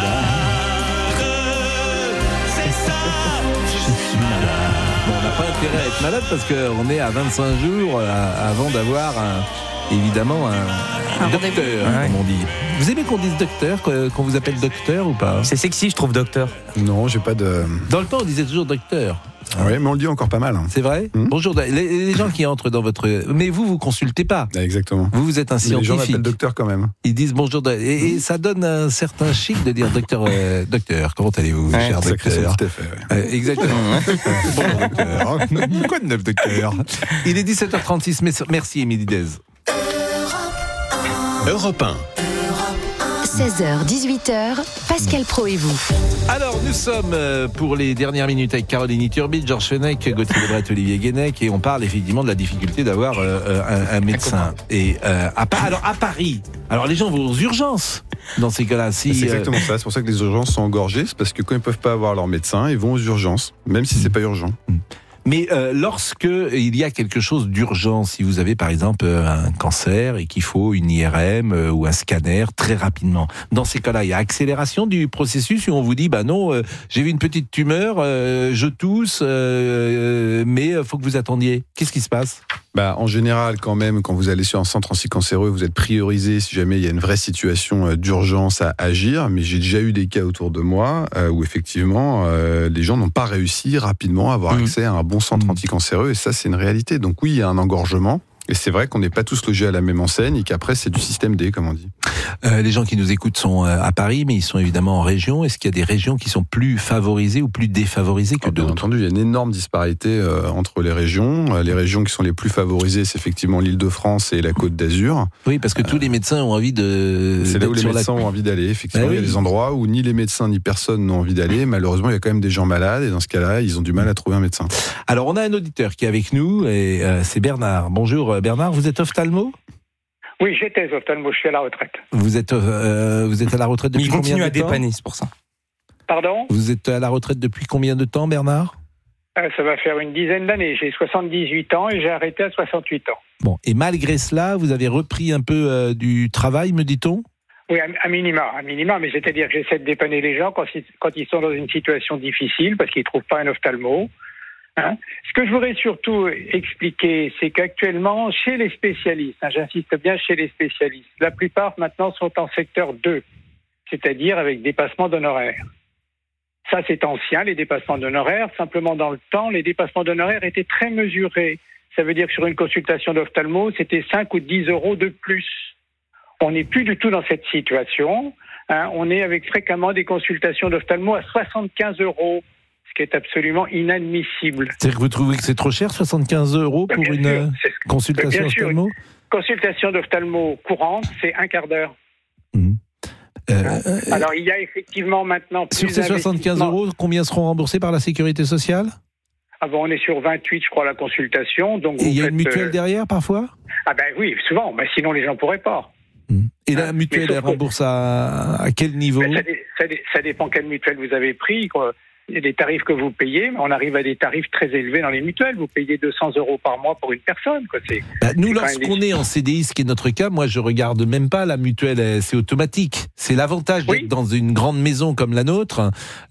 Je suis malade. Bon, on n'a pas intérêt à être malade parce qu'on est à 25 jours avant d'avoir évidemment un docteur, comme on dit. Vous aimez qu'on dise docteur, qu'on vous appelle docteur ou pas? C'est sexy, je trouve, docteur. Non, j'ai pas de... Dans le temps, on disait toujours docteur. Oui, mais on le dit encore pas mal. C'est vrai? Bonjour, les gens qui entrent dans votre... Mais vous consultez pas. Exactement. Vous êtes un scientifique. Les gens m'appellent docteur quand même. Ils disent bonjour. Et ça donne un certain chic de dire docteur. Docteur, comment allez-vous, cher docteur? Tout à fait. Exactement. Bonjour, docteur. Quoi de neuf, docteur? Il est 17h36. Merci, Émilie Dez. Europe 1. 16h, 18h, Pascal Pro et vous. Alors, nous sommes pour les dernières minutes avec Caroline Iturbi, Georges Fenech, Gauthier Lebret, Olivier Guénec, et on parle effectivement de la difficulté d'avoir un médecin. Et à Paris, alors les gens vont aux urgences dans ces cas-là. C'est exactement ça, c'est pour ça que les urgences sont engorgées, c'est parce que quand ils ne peuvent pas avoir leur médecin, ils vont aux urgences, même si c'est pas urgent. Mais lorsque il y a quelque chose d'urgent, si vous avez par exemple un cancer et qu'il faut une IRM ou un scanner très rapidement, dans ces cas-là, il y a accélération du processus où on vous dit bah non, j'ai vu une petite tumeur, je tousse, mais faut que vous attendiez. Qu'est-ce qui se passe ? En général, quand même, quand vous allez sur un centre anticancéreux, vous êtes priorisé si jamais il y a une vraie situation d'urgence à agir. Mais j'ai déjà eu des cas autour de moi où effectivement, les gens n'ont pas réussi rapidement à avoir accès à un bon centre anticancéreux. Et ça, c'est une réalité. Donc oui, il y a un engorgement. Et c'est vrai qu'on n'est pas tous logés à la même enseigne et qu'après, c'est du système D, comme on dit. Les gens qui nous écoutent sont à Paris, mais ils sont évidemment en région. Est-ce qu'il y a des régions qui sont plus favorisées ou plus défavorisées que d'autres ? Bien entendu, il y a une énorme disparité entre les régions. Les régions qui sont les plus favorisées, c'est effectivement l'Île-de-France et la Côte d'Azur. Oui, parce que tous les médecins ont envie de... C'est là où les médecins ont envie d'aller. Effectivement, il y a des endroits où ni les médecins ni personne n'ont envie d'aller. Malheureusement, il y a quand même des gens malades et dans ce cas-là, ils ont du mal à trouver un médecin. Alors, on a un auditeur qui est avec nous et c'est Bernard. Bonjour Bernard, vous êtes ophtalmo ? Oui, j'étais ophtalmo, je suis à la retraite. Vous êtes à la retraite depuis combien de temps ? Il continue à dépanner, c'est pour ça. Pardon ? Vous êtes à la retraite depuis combien de temps, Bernard ? Ça va faire une dizaine d'années. J'ai 78 ans et j'ai arrêté à 68 ans. Bon, et malgré cela, vous avez repris un peu du travail, me dit-on ? Oui, à minima, mais c'est-à-dire que j'essaie de dépanner les gens quand ils sont dans une situation difficile parce qu'ils ne trouvent pas un ophtalmo. Ce que je voudrais surtout expliquer, c'est qu'actuellement, chez les spécialistes, j'insiste bien chez les spécialistes, la plupart maintenant sont en secteur 2, c'est-à-dire avec dépassement d'honoraires. Ça, c'est ancien, les dépassements d'honoraires. Simplement, dans le temps, les dépassements d'honoraires étaient très mesurés. Ça veut dire que sur une consultation d'ophtalmo, c'était 5 ou 10 euros de plus. On n'est plus du tout dans cette situation. On est avec fréquemment des consultations d'ophtalmo à 75 euros. Qui est absolument inadmissible. C'est-à-dire que vous trouvez que c'est trop cher, 75 euros pour une consultation ophtalmo ? Consultation d'ophtalmo courante, c'est un quart d'heure. Alors, il y a effectivement maintenant... Sur ces 75 euros, combien seront remboursés par la Sécurité sociale ? On est sur 28, je crois, la consultation. Donc et il y a une mutuelle derrière, parfois ? Oui, souvent. Sinon, les gens ne pourraient pas. Et la mutuelle, elle rembourse à quel niveau ? Ça dépend quelle mutuelle vous avez pris, quoi. Les tarifs que vous payez, on arrive à des tarifs très élevés dans les mutuelles. Vous payez 200 euros par mois pour une personne. Nous, lorsqu'on est en CDI, ce qui est notre cas, moi, je regarde même pas la mutuelle. C'est automatique. C'est l'avantage d'être dans une grande maison comme la nôtre.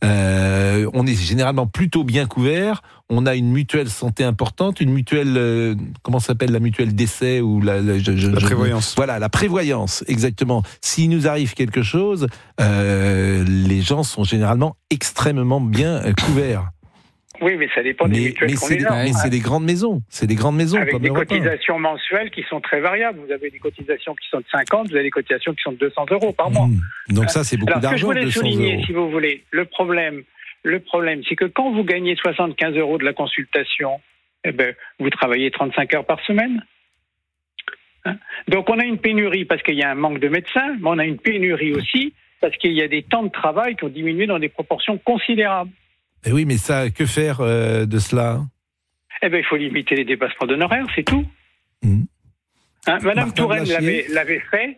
On est généralement plutôt bien couvert. On a une mutuelle santé importante, une mutuelle, comment s'appelle la mutuelle décès ou la prévoyance. Voilà, la prévoyance, exactement. S'il nous arrive quelque chose, les gens sont généralement extrêmement bien couverts. Oui, mais ça dépend des mutuelles qu'on est mais c'est des grandes maisons. C'est des grandes maisons. Avec comme des cotisations mensuelles qui sont très variables. Vous avez des cotisations qui sont de 50, vous avez des cotisations qui sont de 200 euros par mois. Donc ça, c'est beaucoup d'argent, 200 euros. Ce que je voulais souligner, si vous voulez, le problème, c'est que quand vous gagnez 75 euros de la consultation, vous travaillez 35 heures par semaine. Donc on a une pénurie parce qu'il y a un manque de médecins, mais on a une pénurie aussi parce qu'il y a des temps de travail qui ont diminué dans des proportions considérables. Et oui, mais ça, que faire de cela ? Il faut limiter les dépassements d'honoraires, c'est tout. Madame Touraine l'avait fait.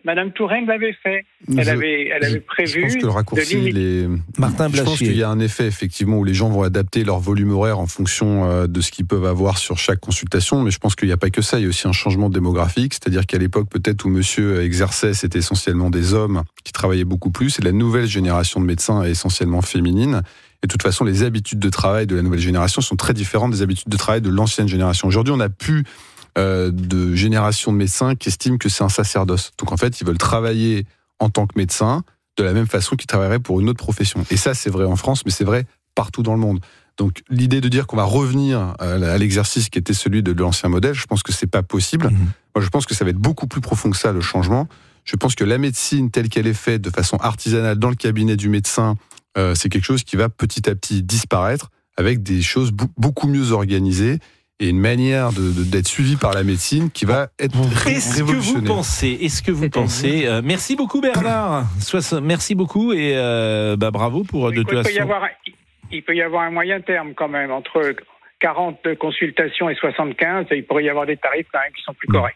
Elle avait prévu. Je pense que le raccourci, je pense qu'il y a un effet effectivement où les gens vont adapter leur volume horaire en fonction de ce qu'ils peuvent avoir sur chaque consultation. Mais je pense qu'il n'y a pas que ça. Il y a aussi un changement démographique, c'est-à-dire qu'à l'époque peut-être où Monsieur exerçait, c'était essentiellement des hommes qui travaillaient beaucoup plus. Et la nouvelle génération de médecins est essentiellement féminine. Et de toute façon, les habitudes de travail de la nouvelle génération sont très différentes des habitudes de travail de l'ancienne génération. Aujourd'hui, on n'a plus de génération de médecins qui estiment que c'est un sacerdoce. Donc en fait, ils veulent travailler en tant que médecin de la même façon qu'ils travailleraient pour une autre profession. Et ça, c'est vrai en France, mais c'est vrai partout dans le monde. Donc l'idée de dire qu'on va revenir à l'exercice qui était celui de l'ancien modèle, je pense que c'est pas possible. Moi, je pense que ça va être beaucoup plus profond que ça, le changement. Je pense que la médecine telle qu'elle est faite de façon artisanale dans le cabinet du médecin, c'est quelque chose qui va petit à petit disparaître avec des choses beaucoup mieux organisées et une manière d'être suivi par la médecine qui va être révolutionnaire. Est-ce que vous pensez merci beaucoup Bernard. Merci beaucoup et bravo pour de toute façon. Il peut y avoir un moyen terme quand même entre 40 consultations et 75, il pourrait y avoir des tarifs quand même qui sont plus corrects.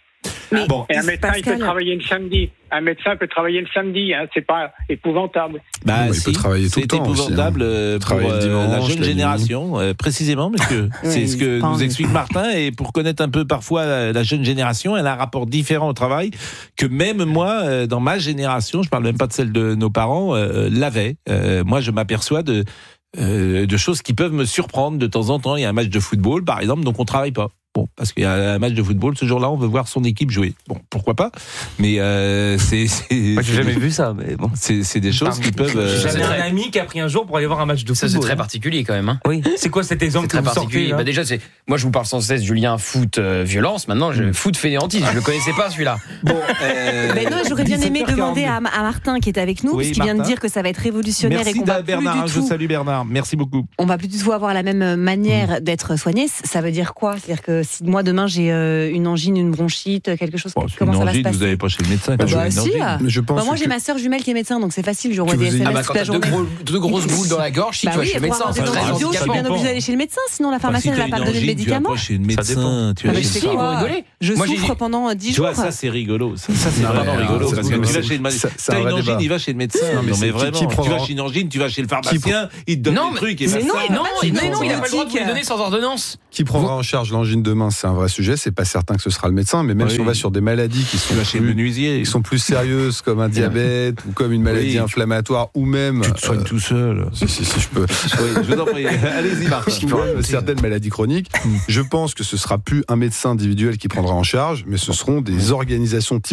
Et un médecin, il peut travailler le samedi. Un médecin peut travailler le samedi, hein, c'est pas épouvantable. Il peut travailler tout le temps. C'est épouvantable pour la jeune génération, précisément, parce que c'est ce que nous explique Martin. Et pour connaître un peu parfois la jeune génération, elle a un rapport différent au travail que même moi, dans ma génération, je parle même pas de celle de nos parents, l'avait. Moi, je m'aperçois de choses qui peuvent me surprendre de temps en temps. Il y a un match de football, par exemple, donc on travaille pas. Bon, parce qu'il y a un match de football, ce jour-là, on veut voir son équipe jouer. Bon, pourquoi pas. Mais c'est moi, j'ai jamais vu ça, mais bon. C'est des choses qui peuvent... J'ai un ami qui a pris un jour pour aller voir un match de football. Ça, c'est très particulier quand même. Hein. Oui. C'est quoi cet exemple que vous sortez, déjà, moi, je vous parle sans cesse, Julien, foot, violence. Maintenant, foot fainéantise. Je le connaissais pas, celui-là. Bon, non, j'aurais bien aimé demander à Martin, qui est avec nous, parce qu'il vient de dire que ça va être révolutionnaire. Merci et qu'on va Bernard, plus du tout... je salue Bernard. Merci beaucoup. On va plus du tout avoir la même manière d'être soigné. Ça veut dire quoi? C'est-à-dire que si moi, demain, j'ai une angine, une bronchite, quelque chose. Comment ça va se passer? Vous n'allez pas chez le médecin. Moi, j'ai ma sœur jumelle qui est médecin, donc c'est facile. J'envoie des SMS toute la journée. Deux grosses boules dans la gorge, si tu vas chez le médecin. Je suis bien obligée d'aller chez le médecin, sinon la pharmacienne ne va pas me donner le médicament. Chez le médecin, tu vas chez le médecin. Je souffre pendant 10 jours. Tu vois, ça c'est rigolo. Ça c'est vraiment rigolo. Parce que tu vas chez le médecin. T'as une angine, il va chez le médecin. Non mais vraiment. Tu vas chez une angine, tu vas chez le pharmacien, il te donne des trucs. Mais non, il n'a pas le droit de vous les donner sans ordonnance. Qui prendra en charge l'angine demain? C'est un vrai sujet. C'est pas certain que ce sera le médecin, mais même si on va sur des maladies qui sont plus sérieuses, comme un diabète ou comme une maladie inflammatoire, ou même tu te soignes tout seul. Si je peux. Je vous en prie. Allez-y, Marc. Certaines maladies chroniques. Je pense que ce sera plus un médecin individuel qui prendra en charge, mais ce seront des organisations